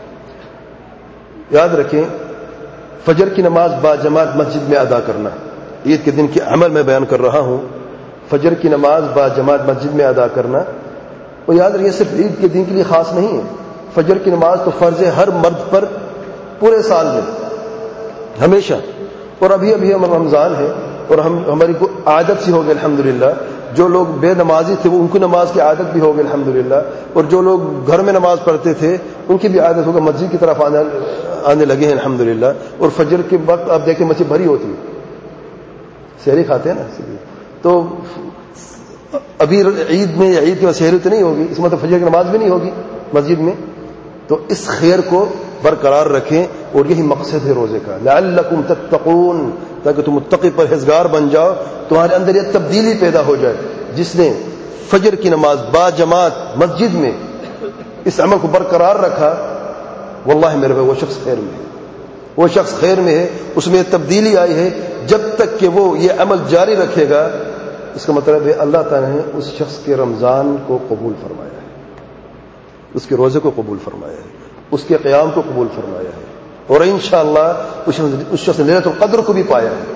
یاد رکھیں، فجر کی نماز با جماعت مسجد میں ادا کرنا، عید کے دن کے عمل میں بیان کر رہا ہوں. فجر کی نماز با جماعت مسجد میں ادا کرنا. اور یاد رکھیں صرف عید کے دن کے لیے خاص نہیں ہے، فجر کی نماز تو فرض ہے ہر مرد پر پورے سال میں ہمیشہ. اور ابھی ابھی ہم رمضان ہے اور ہم ہماری کو عادت سی ہو گئی الحمدللہ. جو لوگ بے نمازی تھے وہ ان کی نماز کی عادت بھی ہو گئی الحمدللہ، اور جو لوگ گھر میں نماز پڑھتے تھے ان کی بھی عادت ہوگا، مسجد کی طرف آنے آنے لگے ہیں الحمدللہ. اور فجر کے وقت آپ دیکھیں مسجد بھری ہوتی ہے، سحری کھاتے ہیں نا، تو ابھی عید میں یا عید کی سحری تو نہیں ہوگی، اس مطلب فجر کی نماز بھی نہیں ہوگی مسجد میں. تو اس خیر کو برقرار رکھیں، اور یہی مقصد ہے روزے کا، لعلکم تتقون، تاکہ تم متقی پرہیزگار بن جاؤ، تمہارے اندر یہ تبدیلی پیدا ہو جائے. جس نے فجر کی نماز با جماعت مسجد میں اس عمل کو برقرار رکھا، واللہ میرے بھائی وہ شخص خیر میں ہے، وہ شخص خیر میں ہے، اس میں تبدیلی آئی ہے. جب تک کہ وہ یہ عمل جاری رکھے گا، اس کا مطلب ہے اللہ تعالیٰ نے اس شخص کے رمضان کو قبول فرمایا ہے، اس کے روزے کو قبول فرمایا ہے، اس کے قیام کو قبول فرمایا ہے، اور انشاءاللہ اس شخص نے لیلۃ القدر کو بھی پایا ہے.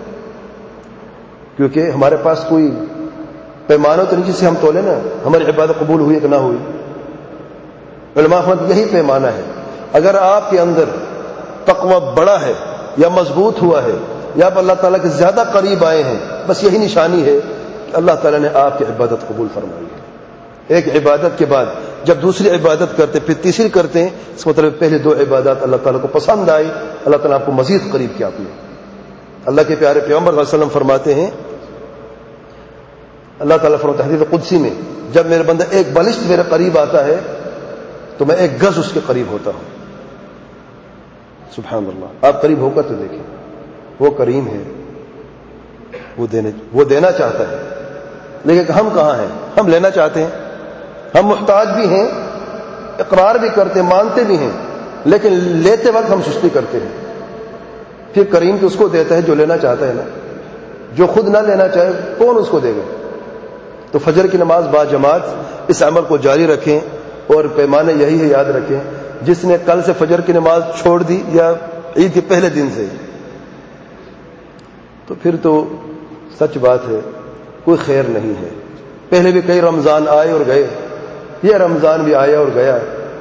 کیونکہ ہمارے پاس کوئی پیمانہ تو نہیں جس سے ہم تولے نا ہماری عبادت قبول ہوئی کہ نہ ہوئی. علماء فرماتے یہی پیمانہ ہے. اگر آپ کے اندر تقوی بڑا ہے یا مضبوط ہوا ہے یا آپ اللہ تعالیٰ کے زیادہ قریب آئے ہیں، بس یہی نشانی ہے کہ اللہ تعالیٰ نے آپ کی عبادت قبول فرمائی ہے. ایک عبادت کے بعد جب دوسری عبادت کرتے پھر تیسری کرتے ہیں، اس مطلب پہلے دو عبادات اللہ تعالیٰ کو پسند آئی، اللہ تعالیٰ آپ کو مزید قریب کیا اپنے. اللہ کے پیارے پیغمبر صلی اللہ علیہ وسلم فرماتے ہیں، اللہ تعالیٰ فرماتا ہے حدیث قدسی میں، جب میرے بندہ ایک بالشت میرے قریب آتا ہے تو میں ایک گز اس کے قریب ہوتا ہوں. سبحان اللہ. آپ قریب ہو کر تو دیکھیں، وہ کریم ہے، وہ دینے وہ دینا چاہتا ہے. لیکن ہم کہاں ہیں؟ ہم لینا چاہتے ہیں، ہم محتاج بھی ہیں، اقرار بھی کرتے ہیں، مانتے بھی ہیں، لیکن لیتے وقت ہم سستی کرتے ہیں. پھر کریم تو اس کو دیتا ہے جو لینا چاہتا ہے نا، جو خود نہ لینا چاہے کون اس کو دے گا. تو فجر کی نماز با جماعت اس عمل کو جاری رکھیں، اور پیمانہ یہی ہے، یاد رکھیں جس نے کل سے فجر کی نماز چھوڑ دی یا عید کے پہلے دن سے، تو پھر تو سچ بات ہے کوئی خیر نہیں ہے. پہلے بھی کئی رمضان آئے اور گئے، یہ رمضان بھی آیا اور گیا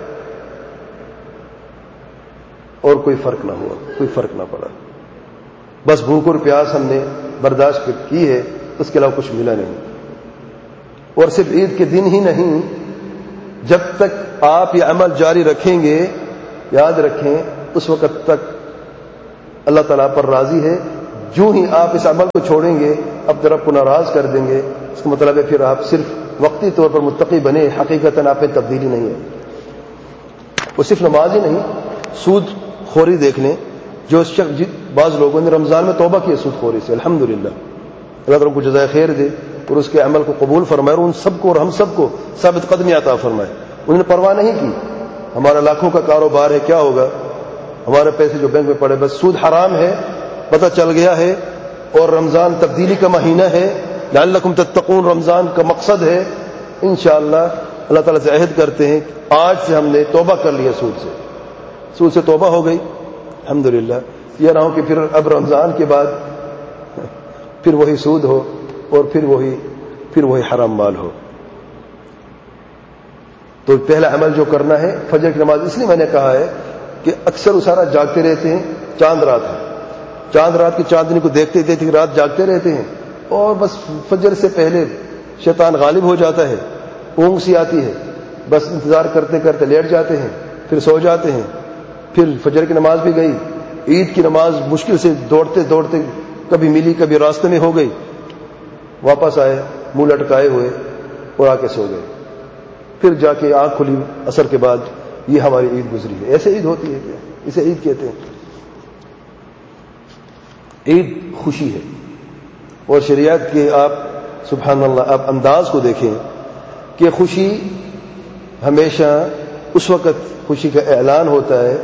اور کوئی فرق نہ ہوا، کوئی فرق نہ پڑا. بس بھوک اور پیاس ہم نے برداشت کی ہے، اس کے علاوہ کچھ ملا نہیں. اور صرف عید کے دن ہی نہیں، جب تک آپ یہ عمل جاری رکھیں گے، یاد رکھیں اس وقت تک اللہ تعالیٰ پر راضی ہے جو ہی آپ اس عمل کو چھوڑیں گے اپنے رب کو ناراض کر دیں گے، اس کا مطلب ہے پھر آپ صرف وقتی طور پر متقی بنے، حقیقتاً آپ میں تبدیلی نہیں ہے۔ وہ صرف نماز ہی نہیں، سود خوری دیکھ لیں، جو شخص بعض لوگوں نے رمضان میں توبہ کی سود خوری سے، الحمدللہ اللہ تعالیٰ کو جزائے خیر دے اور اس کے عمل کو قبول فرمائے، اور ان سب کو اور ہم سب کو ثابت قدمی عطا فرمائے۔ انہوں نے پرواہ نہیں کی ہمارا لاکھوں کا کاروبار ہے، کیا ہوگا، ہمارے پیسے جو بینک میں پڑے، بس سود حرام ہے پتہ چل گیا ہے، اور رمضان تبدیلی کا مہینہ ہے، لعلکم تتقون رمضان کا مقصد ہے۔ انشاءاللہ اللہ تعالیٰ سے عہد کرتے ہیں آج سے ہم نے توبہ کر لیا سود سے، سود سے توبہ ہو گئی الحمدللہ۔ یہ نہ ہو کہ پھر اب رمضان کے بعد پھر وہی سود ہو اور پھر وہی پھر وہی حرام مال ہو۔ تو پہلا عمل جو کرنا ہے فجر کی نماز، اس لیے میں نے کہا ہے کہ اکثر اسارا جاگتے رہتے ہیں، چاند رات ہے، چاند رات کی چاندنی کو دیکھتے دیکھتے رات جاگتے رہتے ہیں، اور بس فجر سے پہلے شیطان غالب ہو جاتا ہے، اونگ سی آتی ہے، بس انتظار کرتے کرتے لیٹ جاتے ہیں، پھر سو جاتے ہیں، پھر فجر کی نماز بھی گئی، عید کی نماز مشکل سے دوڑتے دوڑتے کبھی ملی کبھی راستے میں ہو گئی، واپس آئے منہ لٹکائے ہوئے اور آ کے سو گئے، پھر جا کے آنکھ کھلی عصر کے بعد، یہ ہماری عید گزری ہے۔ ایسے عید ہوتی ہے کیا؟ اسے عید کہتے ہیں۔ عید خوشی ہے، اور شریعت کے آپ سبحان اللہ آپ انداز کو دیکھیں کہ خوشی ہمیشہ اس وقت خوشی کا اعلان ہوتا ہے،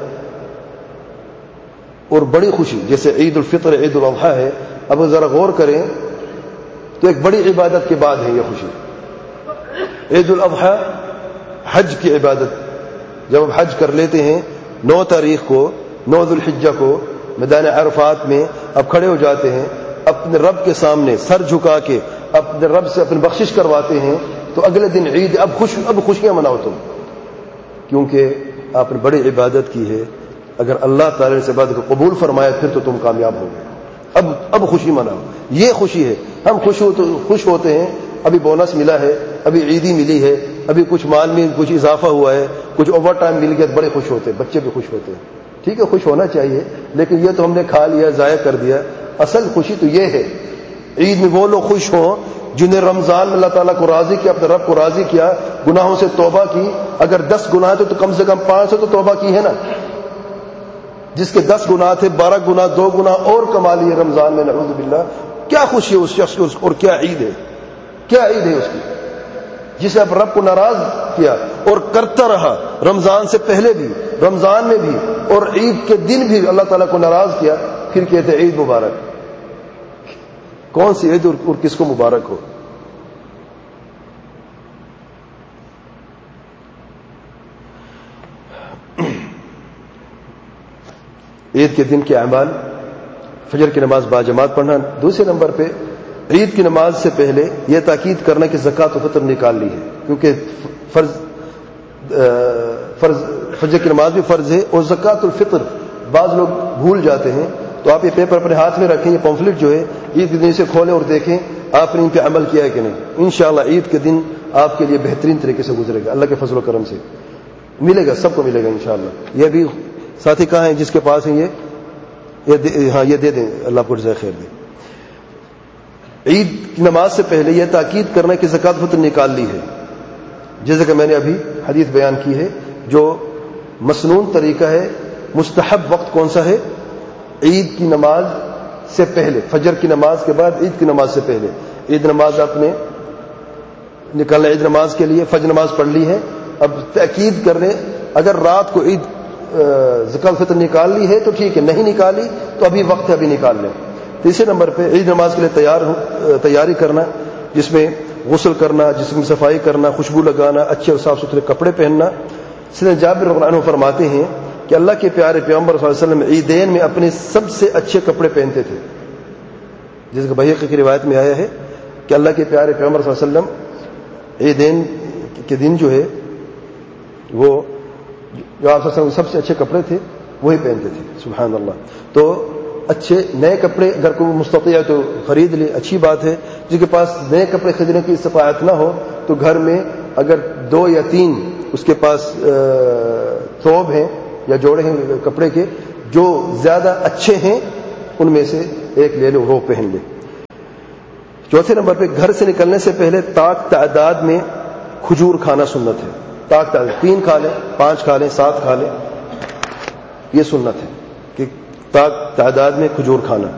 اور بڑی خوشی جیسے عید الفطر عید الاضحیٰ ہے، اب ذرا غور کریں تو ایک بڑی عبادت کے بعد ہے یہ خوشی۔ عید الاضحیٰ حج کی عبادت، جب اب حج کر لیتے ہیں نو تاریخ کو، نو ذو الحجہ کو میدان عرفات میں اب کھڑے ہو جاتے ہیں، اپنے رب کے سامنے سر جھکا کے اپنے رب سے اپنی بخشش کرواتے ہیں، تو اگلے دن عید، اب خوش اب خوشیاں مناؤ تم، کیونکہ آپ نے بڑی عبادت کی ہے۔ اگر اللہ تعالی نے اس عبادت کو قبول فرمایا پھر تو تم کامیاب ہو گئے، اب اب خوشی مناؤ، یہ خوشی ہے۔ ہم خوش ہو تو خوش ہوتے ہیں، ابھی بونس ملا ہے، ابھی عیدی ملی ہے، ابھی کچھ مال میں کچھ اضافہ ہوا ہے، کچھ اوور ٹائم مل گیا، بڑے خوش ہوتے ہیں، بچے بھی خوش ہوتے ہیں، ٹھیک ہے خوش ہونا چاہیے، لیکن یہ تو ہم نے کھا لیا ضائع کر دیا۔ اصل خوشی تو یہ ہے، عید میں وہ لوگ خوش ہوں جنہیں رمضان میں اللہ تعالیٰ کو راضی کیا، اپنے رب کو راضی کیا، گناہوں سے توبہ کی، اگر دس گناہ تھے تو کم سے کم پانچ سے تو توبہ کی ہے نا، جس کے دس گناہ تھے بارہ گناہ دو گناہ اور کما لیے رمضان میں، نعوذ باللہ، کیا خوشی ہے اس شخص کو، اور کیا عید ہے، کیا عید ہے اس کی، جسے اب رب کو ناراض کیا اور کرتا رہا رمضان سے پہلے بھی، رمضان میں بھی، اور عید کے دن بھی اللہ تعالیٰ کو ناراض کیا، پھر کہتے عید مبارک۔ کون سی عید اور کس کو مبارک ہو؟ عید کے دن کے اعمال، فجر کی نماز باجماعت پڑھنا، دوسرے نمبر پہ عید کی نماز سے پہلے یہ تاکید کرنا کہ زکوٰۃ و فطر نکال لی ہے، کیونکہ فرض فرض فجر کی نماز بھی فرض ہے، اور زکوٰۃ الفطر بعض لوگ بھول جاتے ہیں، تو آپ یہ پیپر اپنے ہاتھ میں رکھیں، یہ پمفلٹ جو ہے عید کے دن سے کھولیں اور دیکھیں آپ نے ان پہ عمل کیا ہے کہ نہیں۔ انشاءاللہ عید کے دن آپ کے لیے بہترین طریقے سے گزرے گا، اللہ کے فضل و کرم سے ملے گا، سب کو ملے گا انشاءاللہ۔ یہ بھی ساتھی کہاں ہیں جس کے پاس ہیں، یہ ہاں یہ دے دیں، اللہ کو جزائے خیر دے۔ عید کی نماز سے پہلے یہ تاکید کرنا کہ زکوٰۃ فطر نکال لی ہے، جیسے کہ میں نے ابھی حدیث بیان کی ہے، جو مسنون طریقہ ہے، مستحب وقت کون سا ہے؟ عید کی نماز سے پہلے، فجر کی نماز کے بعد عید کی نماز سے پہلے۔ عید نماز آپ نے نکالنا، عید نماز کے لیے فجر نماز پڑھ لی ہے، اب تاکید کر رہے اگر رات کو عید زکوٰۃ فطر نکال لی ہے تو ٹھیک ہے، نہیں نکالی تو ابھی وقت ہے، ابھی نکال لیں۔ تیسرے نمبر پہ عید نماز کے لیے تیار تیاری کرنا، جس میں غسل کرنا، جسم کی صفائی کرنا، خوشبو لگانا، اچھے اور صاف ستھرے کپڑے پہننا۔ سیدنا جابر رضی اللہ عنہ فرماتے ہیں کہ اللہ کے پیارے پیغمبر صلی اللہ علیہ وسلم عیدین میں اپنے سب سے اچھے کپڑے پہنتے تھے، جس کہ بحیقی کی روایت میں آیا ہے کہ اللہ کے پیارے پیغمبر صلی اللہ علیہ وسلم عیدین کے دن جو ہے وہ جو آپ صلی اللہ علیہ وسلم سب سے اچھے کپڑے تھے وہی پہنتے تھے، سبحان اللہ۔ تو اچھے نئے کپڑے اگر کوئی مستطیع ہے تو خرید لے، اچھی بات ہے۔ جس کے پاس نئے کپڑے خریدنے کی استطاعت نہ ہو تو گھر میں اگر دو یا تین اس کے پاس ثوب ہیں یا جوڑے ہیں کپڑے کے جو زیادہ اچھے ہیں، ان میں سے ایک لے لے وہ پہن لے۔ چوتھے نمبر پہ گھر سے نکلنے سے پہلے طاق تعداد میں کھجور کھانا سنت ہے۔ طاق تعداد تین کھا لیں، پانچ کھا لیں، سات کھا لیں، یہ سنت ہے کہ طاق تعداد میں کھجور کھانا۔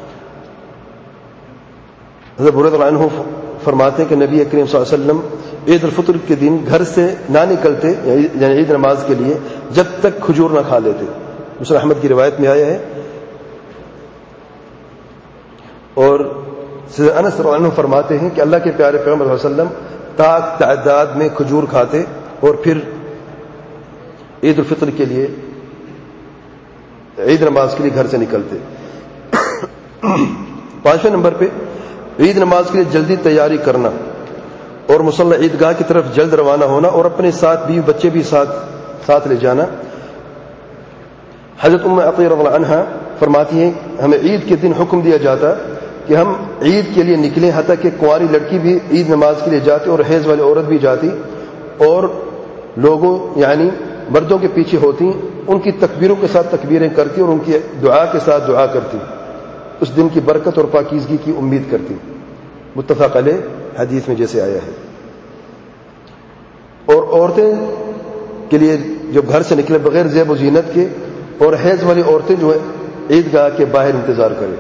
حضرت ابو ہریرہ عنہ فرماتے ہیں کہ نبی کریم صلی اللہ علیہ وسلم عید الفطر کے دن گھر سے نہ نکلتے یعنی عید نماز کے لیے جب تک کھجور نہ کھا لیتے۔ مسلم احمد کی روایت میں آیا ہے۔ اور سیدنا انس رضی اللہ عنہ فرماتے ہیں کہ اللہ کے پیارے پیغمبر صلی اللہ علیہ وسلم طاق تعداد میں کھجور کھاتے اور پھر عید الفطر کے لیے عید نماز کے لیے گھر سے نکلتے۔ پانچویں نمبر پہ عید نماز کے لیے جلدی تیاری کرنا اور مصلی عیدگاہ کی طرف جلد روانہ ہونا اور اپنے ساتھ بیوی بچے بھی ساتھ ساتھ لے جانا۔ حضرت ام عطیہ رضی اللہ عنہا فرماتی ہیں ہمیں عید کے دن حکم دیا جاتا کہ ہم عید کے لیے نکلیں، حتیٰ کہ کنواری لڑکی بھی عید نماز کے لیے جاتی اور حیض والی عورت بھی جاتی اور لوگوں یعنی مردوں کے پیچھے ہوتی، ان کی تکبیروں کے ساتھ تکبیریں کرتی اور ان کی دعا کے ساتھ دعا کرتی، اس دن کی برکت اور پاکیزگی کی امید کرتی۔ متفق علیہ حدیث میں جیسے آیا ہے۔ اور عورتیں کے لیے جو گھر سے نکلے بغیر زیب و زینت کے اور حیض والی عورتیں جو ہے عیدگاہ کے باہر انتظار کریں۔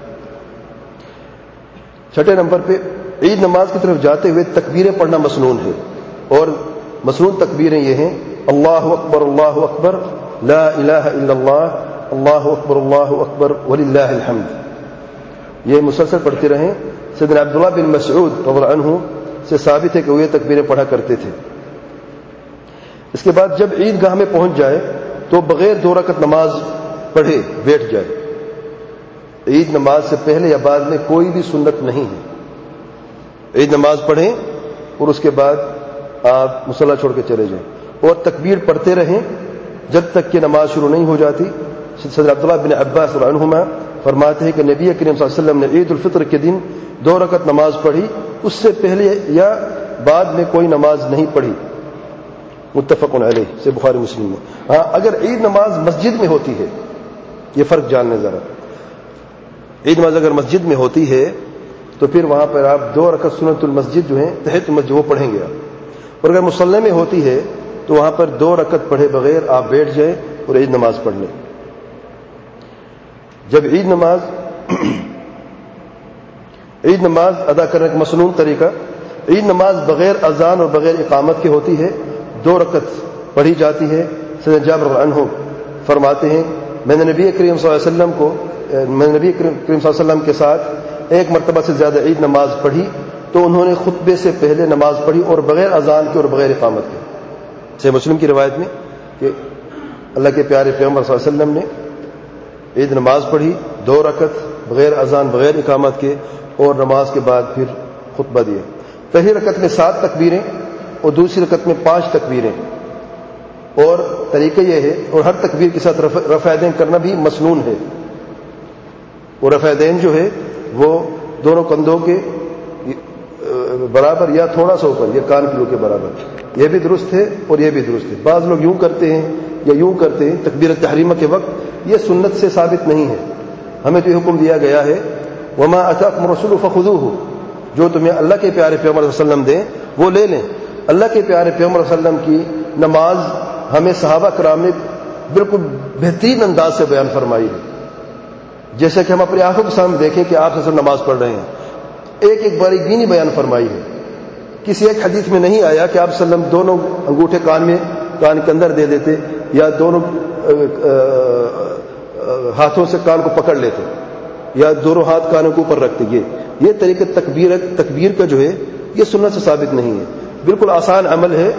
چھٹے نمبر پہ عید نماز کی طرف جاتے ہوئے تکبیریں پڑھنا مسنون ہے، اور مسنون تکبیریں یہ ہیں: اللہ اکبر اللہ اکبر، لا الہ الا اللہ، اللہ اکبر اللہ اکبر وللہ الحمد۔ یہ مسلسل پڑھتے رہیں۔ سیدنا عبداللہ بن مسعود رضی اللہ عنہ سے ثابت ہے کہ وہ یہ تکبیریں پڑھا کرتے تھے۔ اس کے بعد جب عیدگاہ میں پہنچ جائے تو بغیر دو رکعت نماز پڑھے بیٹھ جائے۔ عید نماز سے پہلے یا بعد میں کوئی بھی سنت نہیں ہے۔ عید نماز پڑھیں اور اس کے بعد آپ مصلی چھوڑ کے چلے جائیں اور تکبیر پڑھتے رہیں جب تک کہ نماز شروع نہیں ہو جاتی۔ سیدنا عبداللہ بن عباس رضی اللہ عنہما فرماتے ہیں کہ نبی کریم صلی اللہ علیہ وسلم نے عید الفطر کے دن دو رکعت نماز پڑھی، اس سے پہلے یا بعد میں کوئی نماز نہیں پڑھی۔ متفق علیہ سے بخاری مسلم میں۔ ہاں اگر عید نماز مسجد میں ہوتی ہے، یہ فرق جان لیں ذرا، عید نماز اگر مسجد میں ہوتی ہے تو پھر وہاں پر آپ دو رکعت سنت المسجد جو ہیں تحت المسجد وہ پڑھیں گے آپ، اور اگر مصلی میں ہوتی ہے تو وہاں پر دو رکعت پڑھے بغیر آپ بیٹھ جائیں اور عید نماز پڑھ لیں۔ جب عید نماز عید نماز ادا کرنے کا مسنون طریقہ، عید نماز بغیر اذان اور بغیر اقامت کی ہوتی ہے، دو رکعت پڑھی جاتی ہے۔ سیدنا جابر رضی اللہ عنہ فرماتے ہیں میں نے نبی کریم صلی اللہ علیہ وسلم کو میں نے نبی کریم صلی اللہ علیہ وسلم کے ساتھ ایک مرتبہ سے زیادہ عید نماز پڑھی تو انہوں نے خطبے سے پہلے نماز پڑھی اور بغیر اذان کے اور بغیر اقامت کے۔ صحیح مسلم کی روایت میں کہ اللہ کے پیارے پیغمبر صلی اللہ علیہ وسلم نے عید نماز پڑھی دو رکعت بغیر اذان بغیر اقامت کے اور نماز کے بعد پھر خطبہ دیا۔ پہلی رکعت میں سات تکبیریں اور دوسری رکعت میں پانچ تکبیریں، اور طریقہ یہ ہے اور ہر تکبیر کے ساتھ رفع دین کرنا بھی مسنون ہے، اور رفع دین جو ہے وہ دونوں کندھوں کے برابر یا تھوڑا سا اوپر یا کان کلو کے برابر، یہ بھی درست ہے اور یہ بھی درست ہے۔ بعض لوگ یوں کرتے ہیں یا یوں کرتے ہیں تکبیر تحریمہ کے وقت، یہ سنت سے ثابت نہیں ہے۔ ہمیں تو یہ حکم دیا گیا ہے وما اتاکم الرسول فخذوہ، جو تمہیں اللہ کے پیارے پیغمبر صلی اللہ علیہ وسلم دیں وہ لے لیں۔ اللہ کے پیارے پیغمبر صلی اللہ علیہ وسلم کی نماز ہمیں صحابہ کرام نے بالکل بہترین انداز سے بیان فرمائی ہے، جیسے کہ ہم اپنی آنکھوں کے سامنے دیکھیں کہ آپ سے نماز پڑھ رہے ہیں، ایک ایک باریک بینی بیان فرمائی ہے۔ کسی ایک حدیث میں نہیں آیا کہ آپ صلی اللہ علیہ وسلم دونوں انگوٹھے کان میں کان کے اندر دے دیتے یا دونوں ہاتھوں سے کان کو پکڑ لیتے یا دونوں ہاتھ کانوں کے اوپر رکھتے۔ یہ یہ طریقہ تکبیر تکبیر کا جو ہے یہ سنت سے ثابت نہیں ہے، بالکل آسان عمل ہے۔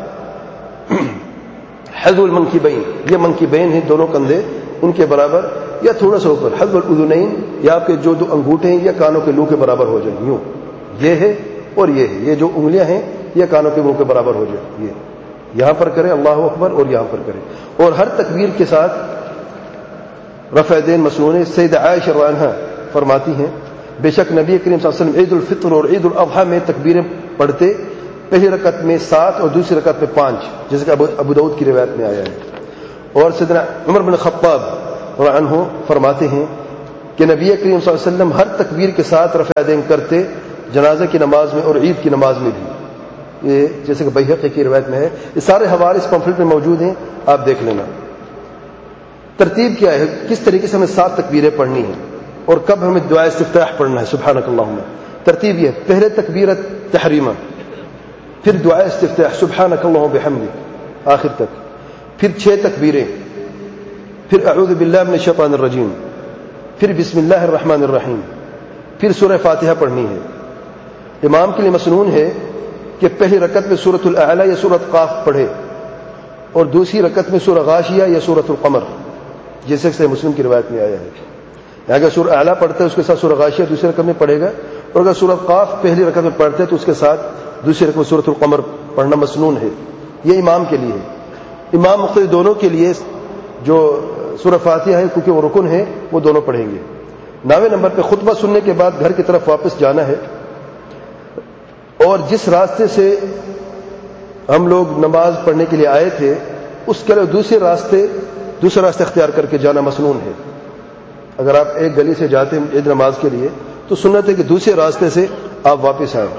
حذو المنکبین، یہ منکبین ہیں دونوں کندھے ان کے برابر یا تھوڑا سا اوپر، حذو الاذنین یا آپ کے جو دو انگوٹھے ہیں یا کانوں کے لو کے برابر ہو جائیں، یوں یہ ہے اور یہ ہے، یہ جو انگلیاں ہیں یہ کانوں کے منہ کے برابر ہو جائیں، یہ یہاں پر کریں اللہ اکبر اور یہاں پر کریں، اور ہر تکبیر کے ساتھ رفع دین مسنون ہے۔ سیدہ عائشہ رضی اللہ عنہا فرماتی ہیں بے شک نبی کریم صلی اللہ علیہ وسلم عید الفطر اور عید الاضحیٰ میں تکبیریں پڑھتے، پہلی رکعت میں سات اور دوسری رکعت میں پانچ، جیسے کہ ابو داؤد کی روایت میں آیا ہے۔ اور سیدنا عمر بن خطاب رضی اللہ عنہ فرماتے ہیں کہ نبی کریم صلی اللہ علیہ وسلم ہر تکبیر کے ساتھ رفع یدین کرتے، جنازہ کی نماز میں اور عید کی نماز میں بھی. یہ جیسے کہ بیہقی کی روایت میں ہے. یہ سارے حوالے اس پمفلٹ میں موجود ہیں، آپ دیکھ لینا. ترتیب کیا ہے، کس طریقے سے ہمیں سات تکبیریں پڑھنی ہیں اور کب ہمیں دعا استفتاح پڑھنا ہے سبحانک اللہم. ترتیب یہ ہے، پہلے تکبیرت تحریمہ، پھر دعا استفتاح سبحانک اللہم بحمدک آخر تک، پھر چھ تکبیریں، پھر اعوذ باللہ من الشیطان الرجیم، پھر بسم اللہ الرحمن الرحیم، پھر سورہ فاتحہ پڑھنی ہے. امام کے لیے مسنون ہے کہ پہلی رکعت میں سورۃ الاعلی یا سورۃ قاف پڑھے اور دوسری رکعت میں سورہ غاشیہ یا سورۃ القمر، جیسے کہ مسلم کی روایت میں آیا ہے. اگر سورہ اعلی پڑھتا ہے اس کے ساتھ سورہ غاشیہ دوسری رکعت میں پڑھے گا، اور اگر سورۃ قاف پہلی رکعت میں پڑھتے تو اس کے ساتھ دوسری رکعت میں سورۃ القمر پڑھنا مسنون ہے. یہ امام کے لیے ہے. امام مقتدی دونوں کے لیے جو سورہ فاتحہ ہے کیونکہ وہ رکن ہے وہ دونوں پڑھیں گے. نویں نمبر پہ خطبہ سننے کے بعد گھر کی طرف واپس جانا ہے، اور جس راستے سے ہم لوگ نماز پڑھنے کے لیے آئے تھے اس کے علاوہ دوسرے راستے دوسرا راستہ اختیار کر کے جانا مسنون ہے. اگر آپ ایک گلی سے جاتے ہیں عید نماز کے لیے تو سنت ہے کہ دوسرے راستے سے آپ واپس آئیں،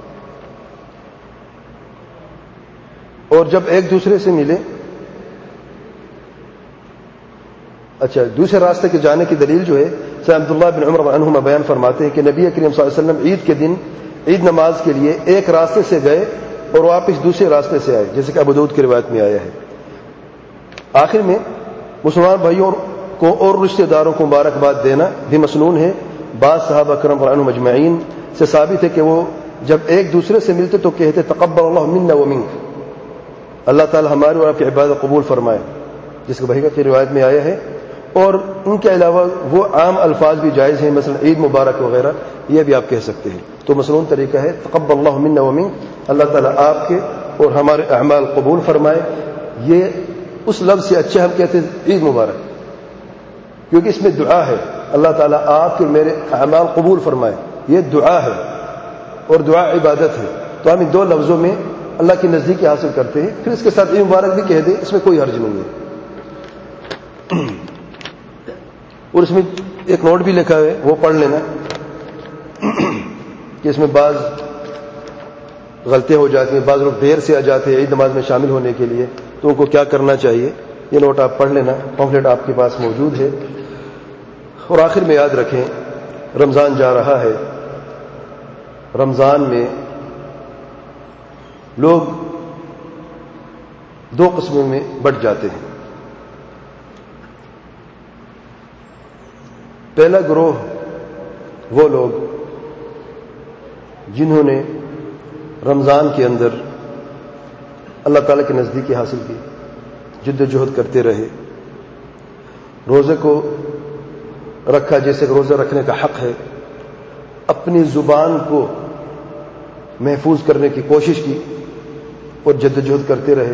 اور جب ایک دوسرے سے ملیں. اچھا، دوسرے راستے کے جانے کی دلیل جو ہے سید عبداللہ بن عمر عنہما بیان فرماتے ہیں کہ نبی کریم صلی اللہ علیہ وسلم عید کے دن عید نماز کے لیے ایک راستے سے گئے اور واپس دوسرے راستے سے آئے، جیسے کہ ابو داؤد کی روایت میں آیا ہے. آخر میں مسلمان بھائیوں کو اور رشتہ داروں کو مبارکباد دینا بھی مسنون ہے. بعض صحابہ کرام رضی اللہ عنہم اجمعین سے ثابت ہے کہ وہ جب ایک دوسرے سے ملتے تو کہتے تقبل اللہ منا ومنک، اللہ تعالی ہماری اور آپ کی عبادت قبول فرمائے، جس کے بھائی کی روایت میں آیا ہے. اور ان کے علاوہ وہ عام الفاظ بھی جائز ہیں، مثلا عید مبارک وغیرہ، یہ بھی آپ کہہ سکتے ہیں. تو مسنون طریقہ ہے تقبل اللہ منا ومنک، اللہ تعالیٰ آپ کے اور ہمارے اعمال قبول فرمائے. یہ اس لفظ سے اچھے ہم کہتے ہیں عید مبارک، کیونکہ اس میں دعا ہے، اللہ تعالیٰ آپ کے اور میرے اعمال قبول فرمائے. یہ دعا ہے اور دعا عبادت ہے، تو ہم ان دو لفظوں میں اللہ کی نزدیکی حاصل کرتے ہیں. پھر اس کے ساتھ عید مبارک بھی کہہ دیں، اس میں کوئی حرج نہیں ہے. اور اس میں ایک نوٹ بھی لکھا ہے، وہ پڑھ لینا کہ اس میں بعض غلطیاں ہو جاتی ہیں، بعض لوگ دیر سے آ جاتے ہیں عید نماز میں شامل ہونے کے لیے، تو ان کو کیا کرنا چاہیے. یہ نوٹ آپ پڑھ لینا، پمفلٹ آپ کے پاس موجود ہے. اور آخر میں یاد رکھیں رمضان جا رہا ہے. رمضان میں لوگ دو قسموں میں بٹ جاتے ہیں. پہلا گروہ وہ لوگ جنہوں نے رمضان کے اندر اللہ تعالیٰ کی نزدیکی حاصل کی، جد و جہد کرتے رہے، روزے کو رکھا جیسے کہ روزہ رکھنے کا حق ہے، اپنی زبان کو محفوظ کرنے کی کوشش کی اور جد و جہد کرتے رہے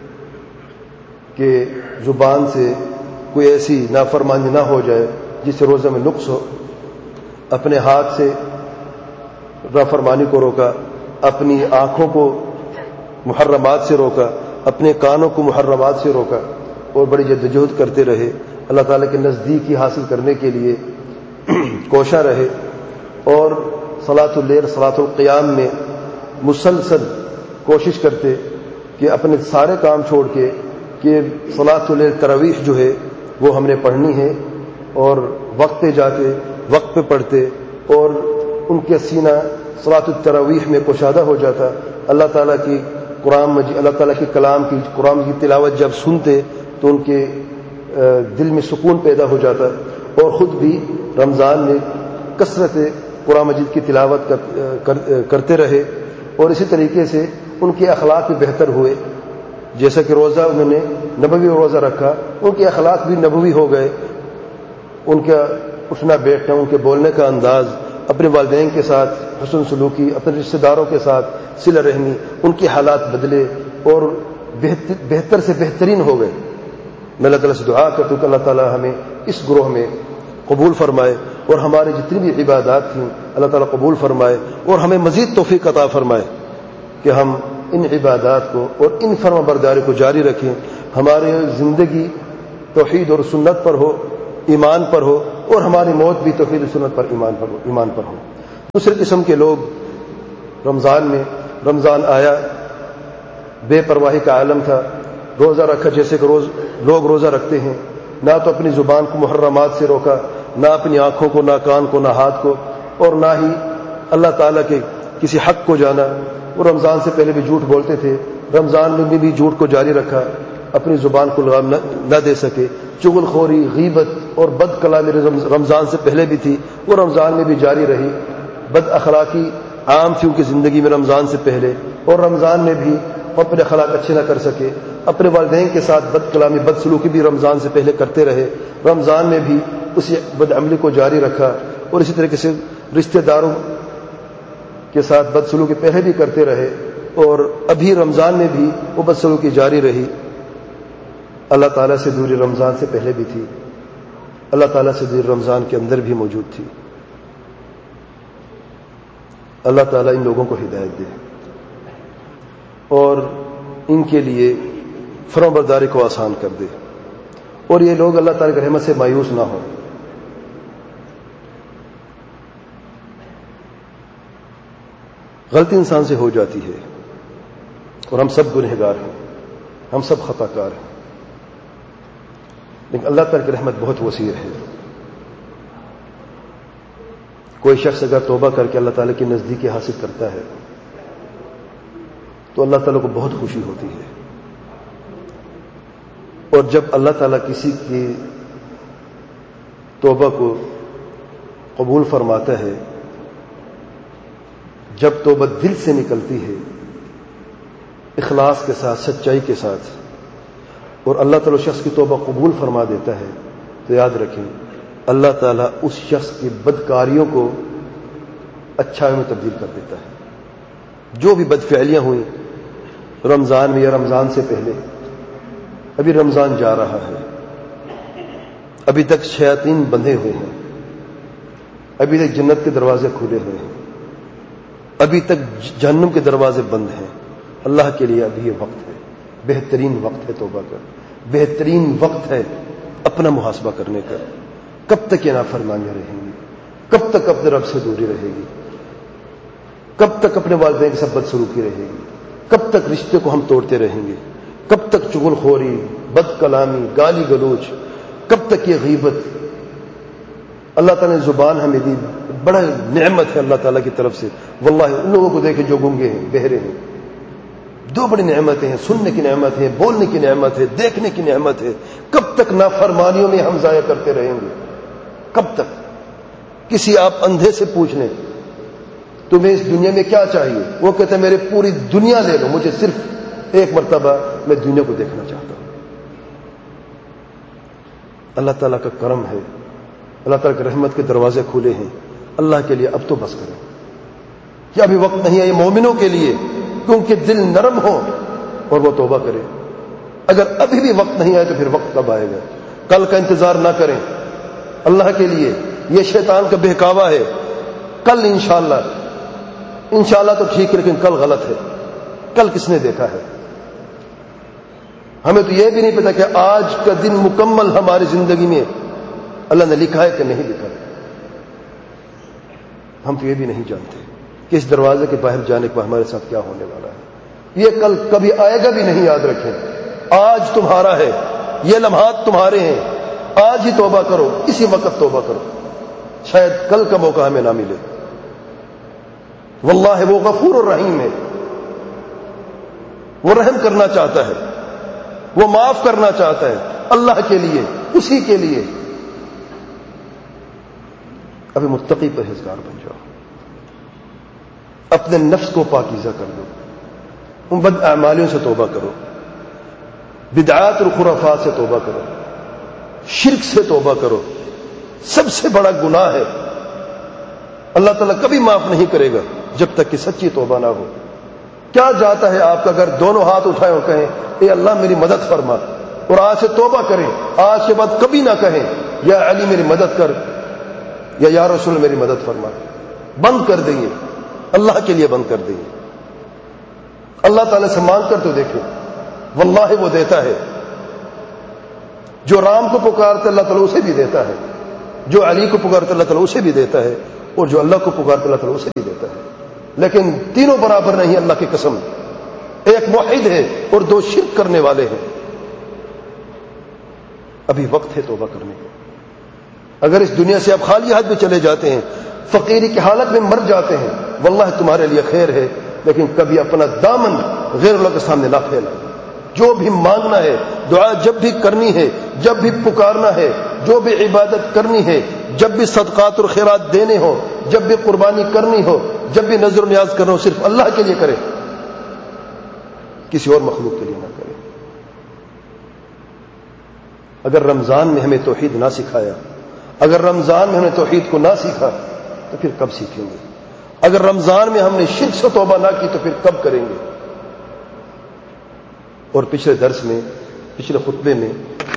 کہ زبان سے کوئی ایسی نافرمانی نہ ہو جائے جس سے روزہ میں نقص ہو. اپنے ہاتھ سے نافرمانی کو روکا، اپنی آنکھوں کو محرمات سے روکا، اپنے کانوں کو محرمات سے روکا، اور بڑی جدوجہد کرتے رہے. اللہ تعالیٰ کے نزدیکی حاصل کرنے کے لیے کوشاں رہے، اور صلاۃ اللیل صلاۃ القیام میں مسلسل کوشش کرتے کہ اپنے سارے کام چھوڑ کے کہ صلاۃ اللیل تراویح جو ہے وہ ہم نے پڑھنی ہے، اور وقت پہ جاتے، وقت پہ پڑھتے، اور ان کے سینہ صلاۃ التراویح میں کشادہ ہو جاتا. اللہ تعالیٰ کی قرآن مجید، اللہ تعالیٰ کے کلام کی قرآن کی تلاوت جب سنتے تو ان کے دل میں سکون پیدا ہو جاتا، اور خود بھی رمضان میں کثرت قرآن مجید کی تلاوت کرتے رہے. اور اسی طریقے سے ان کے اخلاق بھی بہتر ہوئے. جیسا کہ روزہ انہوں نے نبوی روزہ رکھا، ان کے اخلاق بھی نبوی ہو گئے. ان کا اٹھنا بیٹھنا، ان کے بولنے کا انداز، اپنے والدین کے ساتھ حسن سلوکی، اپنے رشتہ داروں کے ساتھ صلہ رحمی، ان کے حالات بدلے اور بہتر سے بہترین ہو گئے. میں اللہ تعالیٰ سے دعا کرتا ہوں کہ اللہ تعالیٰ ہمیں اس گروہ میں قبول فرمائے، اور ہماری جتنی بھی عبادات تھیں اللہ تعالیٰ قبول فرمائے، اور ہمیں مزید توفیق عطا فرمائے کہ ہم ان عبادات کو اور ان فرما برداری کو جاری رکھیں. ہماری زندگی توحید اور سنت پر ہو، ایمان پر ہو، اور ہماری موت بھی توحید و سنت پر ایمان پر ایمان پر ہو۔ دوسری قسم کے لوگ رمضان میں، رمضان آیا، بے پرواہی کا عالم تھا، روزہ رکھا جیسے کہ روز لوگ روزہ رکھتے ہیں، نہ تو اپنی زبان کو محرمات سے روکا، نہ اپنی آنکھوں کو، نہ کان کو، نہ ہاتھ کو، اور نہ ہی اللہ تعالیٰ کے کسی حق کو جانا۔ وہ رمضان سے پہلے بھی جھوٹ بولتے تھے، رمضان میں بھی جھوٹ کو جاری رکھا، اپنی زبان کو لگام نہ دے سکے۔ چغل خوری، غیبت اور بد کلامی رمضان سے پہلے بھی تھی، وہ رمضان میں بھی جاری رہی۔ بد اخلاقی عام تھی ان کی زندگی میں رمضان سے پہلے، اور رمضان میں بھی اپنے اخلاق اچھے نہ کر سکے۔ اپنے والدین کے ساتھ بد کلامی، بد سلوکی بھی رمضان سے پہلے کرتے رہے، رمضان میں بھی اسی بد عملی کو جاری رکھا، اور اسی طریقے سے رشتہ داروں کے ساتھ بد سلوکی پہلے بھی کرتے رہے، اور ابھی رمضان میں بھی وہ بد سلوکی جاری رہی۔ اللہ تعالیٰ سے دوری رمضان سے پہلے بھی تھی، اللہ تعالیٰ سے دوری رمضان کے اندر بھی موجود تھی۔ اللہ تعالیٰ ان لوگوں کو ہدایت دے اور ان کے لیے فرمانبرداری کو آسان کر دے، اور یہ لوگ اللہ تعالیٰ کی رحمت سے مایوس نہ ہوں۔ غلطی انسان سے ہو جاتی ہے، اور ہم سب گنہگار ہیں، ہم سب خطا کار ہیں، لیکن اللہ تعالیٰ کی رحمت بہت وسیع ہے۔ کوئی شخص اگر توبہ کر کے اللہ تعالیٰ کی نزدیکی حاصل کرتا ہے تو اللہ تعالیٰ کو بہت خوشی ہوتی ہے، اور جب اللہ تعالیٰ کسی کی توبہ کو قبول فرماتا ہے، جب توبہ دل سے نکلتی ہے اخلاص کے ساتھ، سچائی کے ساتھ، اور اللہ تعالیٰ شخص کی توبہ قبول فرما دیتا ہے، تو یاد رکھیں اللہ تعالیٰ اس شخص کی بدکاریوں کو اچھائی میں تبدیل کر دیتا ہے۔ جو بھی بدفعلیاں ہوئیں رمضان میں یا رمضان سے پہلے، ابھی رمضان جا رہا ہے، ابھی تک شیاطین بندھے ہوئے ہیں، ابھی تک جنت کے دروازے کھلے ہوئے ہیں، ابھی تک جہنم کے دروازے بند ہیں۔ اللہ کے لیے ابھی یہ وقت ہے، بہترین وقت ہے توبہ کا، بہترین وقت ہے اپنا محاسبہ کرنے کا۔ کب تک یہ نافرمانیاں رہیں گی؟ کب تک اپنے رب سے دوری رہے گی؟ کب تک اپنے والدین کے ساتھ بدسلوکی رہے گی؟ کب تک رشتے کو ہم توڑتے رہیں گے؟ کب تک چغل خوری، بد کلامی، گالی گلوچ؟ کب تک یہ غیبت؟ اللہ تعالیٰ نے زبان ہمیں دی، بڑا نعمت ہے اللہ تعالیٰ کی طرف سے۔ واللہ ان لوگوں کو دیکھیں جو گنگے ہیں، بہرے ہیں، دو بڑی نعمتیں ہیں، سننے کی نعمت ہے، بولنے کی نعمت ہے، دیکھنے کی نعمت ہے۔ کب تک نافرمانیوں میں ہم ضائع کرتے رہیں گے؟ کب تک؟ کسی آپ اندھے سے پوچھ لیں تمہیں اس دنیا میں کیا چاہیے، وہ کہتے ہیں میرے پوری دنیا لے لو، مجھے صرف ایک مرتبہ میں دنیا کو دیکھنا چاہتا ہوں۔ اللہ تعالیٰ کا کرم ہے، اللہ تعالیٰ کی رحمت کے دروازے کھلے ہیں۔ اللہ کے لیے اب تو بس کریں، کیا ابھی وقت نہیں ہے یہ مومنوں کے لیے کیونکہ دل نرم ہو اور وہ توبہ کرے؟ اگر ابھی بھی وقت نہیں آئے تو پھر وقت کب آئے گا؟ کل کا انتظار نہ کریں اللہ کے لیے، یہ شیطان کا بہکاوا ہے۔ کل انشاءاللہ، انشاءاللہ تو ٹھیک، لیکن کل غلط ہے۔ کل کس نے دیکھا ہے؟ ہمیں تو یہ بھی نہیں پتا کہ آج کا دن مکمل ہماری زندگی میں اللہ نے لکھا ہے کہ نہیں لکھا ہے۔ ہم تو یہ بھی نہیں جانتے کہ اس دروازے کے باہر جانے کے بعد ہمارے ساتھ کیا ہونے والا ہے۔ یہ کل کبھی آئے گا بھی نہیں، یاد رکھیں۔ آج تمہارا ہے، یہ لمحات تمہارے ہیں، آج ہی توبہ کرو، اسی وقت توبہ کرو، شاید کل کا موقع ہمیں نہ ملے۔ واللہ وہ غفور الرحیم ہے، وہ رحم کرنا چاہتا ہے، وہ معاف کرنا چاہتا ہے۔ اللہ کے لیے، اسی کے لیے ابھی متقی پرہیزگار بن جاؤ، اپنے نفس کو پاکیزہ کر دو، ان بد اعمالیوں سے توبہ کرو، بدعات اور خرافات سے توبہ کرو، شرک سے توبہ کرو۔ سب سے بڑا گناہ ہے، اللہ تعالیٰ کبھی معاف نہیں کرے گا جب تک کہ سچی توبہ نہ ہو۔ کیا جاتا ہے آپ کا اگر دونوں ہاتھ اٹھائیں اور کہیں اے اللہ میری مدد فرما، اور آج سے توبہ کریں، آج کے بعد کبھی نہ کہیں یا علی میری مدد کر یا یا رسول میری مدد فرما۔ بند کر دیں، اللہ کے لیے بند کر دیں۔ اللہ تعالیٰ سے مانگ کر تو دیکھیں، واللہ وہ دیتا ہے۔ جو رام کو پکارتے اللہ تعالیٰ اسے بھی دیتا ہے، جو علی کو پکارتا اللہ تعالیٰ اسے بھی دیتا ہے، اور جو اللہ کو پکارتا اللہ تعالیٰ اسے بھی دیتا ہے، لیکن تینوں برابر نہیں، اللہ کی قسم۔ ایک موحد ہے اور دو شرک کرنے والے ہیں۔ ابھی وقت ہے توبہ کرنے کا۔ اگر اس دنیا سے آپ خالی ہاتھ میں چلے جاتے ہیں، فقیری کی حالت میں مر جاتے ہیں، واللہ تمہارے لیے خیر ہے، لیکن کبھی اپنا دامن غیر اللہ کے سامنے نہ پھیلائیں۔ جو بھی مانگنا ہے، دعا جب بھی کرنی ہے، جب بھی پکارنا ہے، جو بھی عبادت کرنی ہے، جب بھی صدقات اور خیرات دینے ہو، جب بھی قربانی کرنی ہو، جب بھی نظر و نیاز کرنا ہو، صرف اللہ کے لیے کرے، کسی اور مخلوق کے لیے نہ کرے۔ اگر رمضان میں ہمیں توحید نہ سکھایا، اگر رمضان میں ہم نے توحید کو نہ سیکھا تو پھر کب سیکھیں گے؟ اگر رمضان میں ہم نے شرک سے توبہ نہ کی تو پھر کب کریں گے؟ اور پچھلے درس میں، پچھلے خطبے میں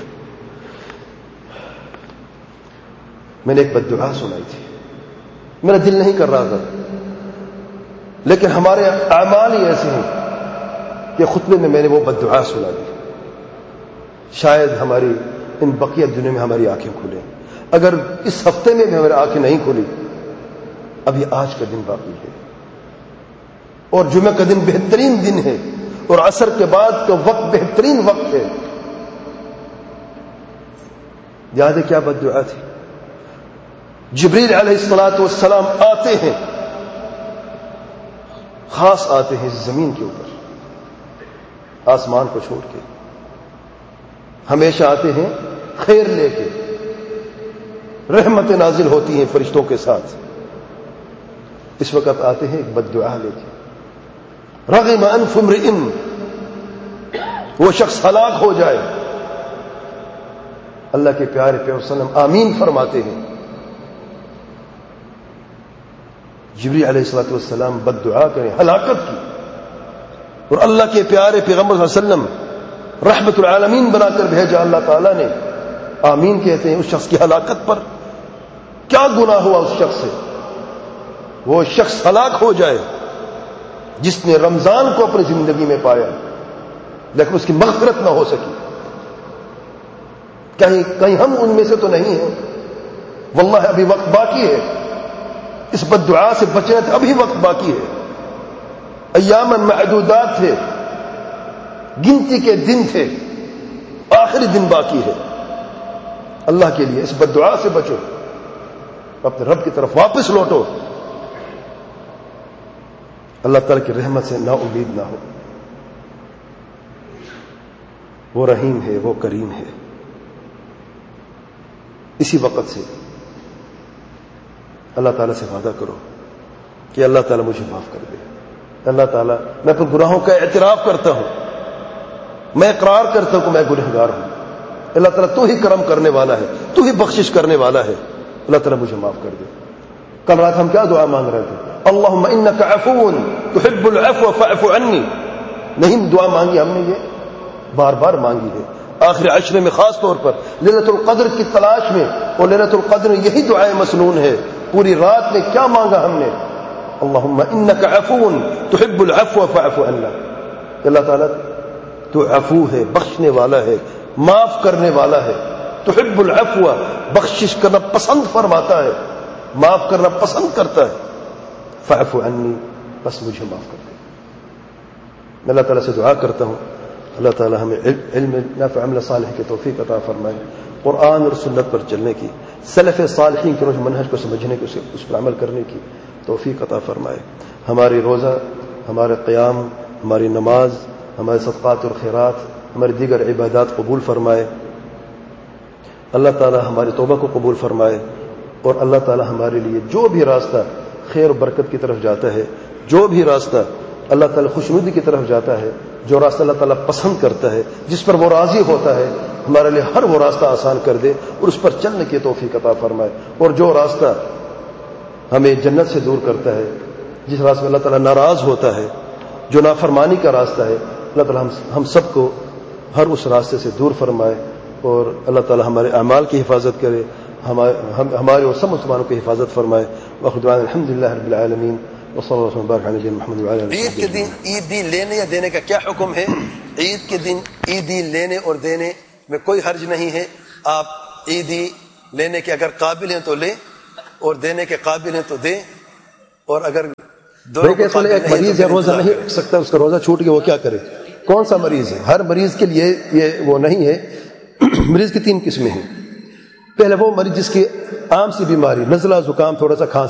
میں نے ایک بد دعا سنائی تھی، میرا دل نہیں کر رہا تھا، لیکن ہمارے اعمال ہی ایسے ہیں کہ خطبے میں میں نے وہ بد دعا سنا دی۔ شاید ہماری ان بقیہ دنیا میں ہماری آنکھیں کھلیں۔ اگر اس ہفتے میں بھی ہماری آنکھیں نہیں کھلی، ابھی آج کا دن باقی ہے، اور جمعہ کا دن بہترین دن ہے، اور عصر کے بعد کا وقت بہترین وقت ہے۔ یاد ہے کیا بد دعا تھی؟ جبریل علیہ الصلوۃ والسلام آتے ہیں، خاص آتے ہیں اس زمین کے اوپر، آسمان کو چھوڑ کے ہمیشہ آتے ہیں خیر لے کے، رحمتیں نازل ہوتی ہیں فرشتوں کے ساتھ۔ اس وقت آتے ہیں ایک بد دعا لے کے، رغم انف امرئ، وہ شخص ہلاک ہو جائے۔ اللہ کے پیارے پیغمبر صلی اللہ علیہ وسلم آمین فرماتے ہیں۔ جبریل علیہ الصلوۃ والسلام بد دعا کریں ہلاکت کی، اور اللہ کے پیارے پیغمبر صلی اللہ علیہ وسلم رحمت العالمین بنا کر بھیجا اللہ تعالیٰ نے، آمین کہتے ہیں اس شخص کی ہلاکت پر۔ کیا گناہ ہوا اس شخص سے؟ وہ شخص ہلاک ہو جائے جس نے رمضان کو اپنی زندگی میں پایا، لیکن اس کی مغفرت نہ ہو سکی۔ کہیں کہیں ہم ان میں سے تو نہیں ہیں؟ واللہ ابھی وقت باقی ہے، اس بد دعا سے بچنے تھے، ابھی وقت باقی ہے، ایام معدودات تھے، گنتی کے دن تھے، آخری دن باقی ہے۔ اللہ کے لیے اس بد دعا سے بچو، اپنے رب کی طرف واپس لوٹو، اللہ تعالیٰ کی رحمت سے نا امید نہ ہو۔ وہ رحیم ہے، وہ کریم ہے۔ اسی وقت سے اللہ تعالیٰ سے وعدہ کرو کہ اللہ تعالیٰ مجھے معاف کر دے۔ اللہ تعالیٰ، میں اپنے گناہوں کا اعتراف کرتا ہوں، میں اقرار کرتا ہوں کہ میں گنہگار ہوں۔ اللہ تعالیٰ تو ہی کرم کرنے والا ہے، تو ہی بخشش کرنے والا ہے، اللہ تعالیٰ مجھے معاف کر دے۔ کل رات ہم کیا دعا مانگ رہے تھے؟ اللہم انک عفو تحب العفو فاعف عنی۔ نہیں دعا مانگی ہم نے، یہ بار بار مانگی ہے، آخر عشرے میں خاص طور پر لیلۃ القدر کی تلاش میں، اور لیلۃ القدر میں یہی دعائیں مسنون ہے۔ پوری رات میں کیا مانگا ہم نے؟ اللہم انک عفو تحب العفو فاعف عنا۔ اللہ تعالیٰ تو عفو ہے، بخشنے والا ہے، معاف کرنے والا ہے، تحب العفو، بخشش کرنا پسند فرماتا ہے، معاف کرنا پسند کرتا ہے، فاعف عنی، بس مجھے معاف کر دے۔ میں اللہ تعالیٰ سے دعا کرتا ہوں اللہ تعالیٰ ہمیں علم نافع عمل صالح کی توفیق عطا فرمائے، قرآن اور سنت پر چلنے کی، سلف صالحین کے روز منہج کو سمجھنے کی، اس پر عمل کرنے کی توفیق عطا فرمائے۔ ہماری روزہ، ہمارے قیام، ہماری نماز، ہمارے صدقات اور خیرات، ہماری دیگر عبادات قبول فرمائے۔ اللہ تعالیٰ ہماری توبہ کو قبول فرمائے، اور اللہ تعالیٰ ہمارے لیے جو بھی راستہ خیر و برکت کی طرف جاتا ہے، جو بھی راستہ اللہ تعالیٰ خوشنودی کی طرف جاتا ہے، جو راستہ اللہ تعالیٰ پسند کرتا ہے، جس پر وہ راضی ہوتا ہے، ہمارے لیے ہر وہ راستہ آسان کر دے اور اس پر چلنے کی توفیق عطا فرمائے۔ اور جو راستہ ہمیں جنت سے دور کرتا ہے، جس راستے میں اللہ تعالیٰ ناراض ہوتا ہے، جو نافرمانی کا راستہ ہے، اللہ تعالیٰ ہم ہم سب کو ہر اس راستے سے دور فرمائے، اور اللہ تعالیٰ ہمارے اعمال کی حفاظت کرے، ہمارے اور سب مسلمانوں کی حفاظت فرمائے۔ وآخر دعوانا الحمد للہ رب العالمین، وصلی اللہ وسلم وبارک علی نبینا محمد وعلی آلہ وصحبہ۔ عید کے دن عیدی لینے یا دینے کا کیا حکم ہے؟ عید کے دن عیدی لینے اور دینے میں کوئی حرج نہیں ہے۔ آپ عیدی لینے کے اگر قابل ہیں تو لے اور دینے کے قابل ہیں تو دے، اور اگر دونوں کے قابل ایک مریض ہے روزہ نہیں رکھ سکتا، اس کا روزہ چھوٹ گیا، وہ کیا کرے؟ کون سا مریض ہے؟ ہر مریض کے لیے یہ وہ نہیں ہے۔ مریض کی تین قسمیں ہیں۔ پہلے وہ مریض جس کی عام سی بیماری، نزلہ زکام، تھوڑا سا کھانسی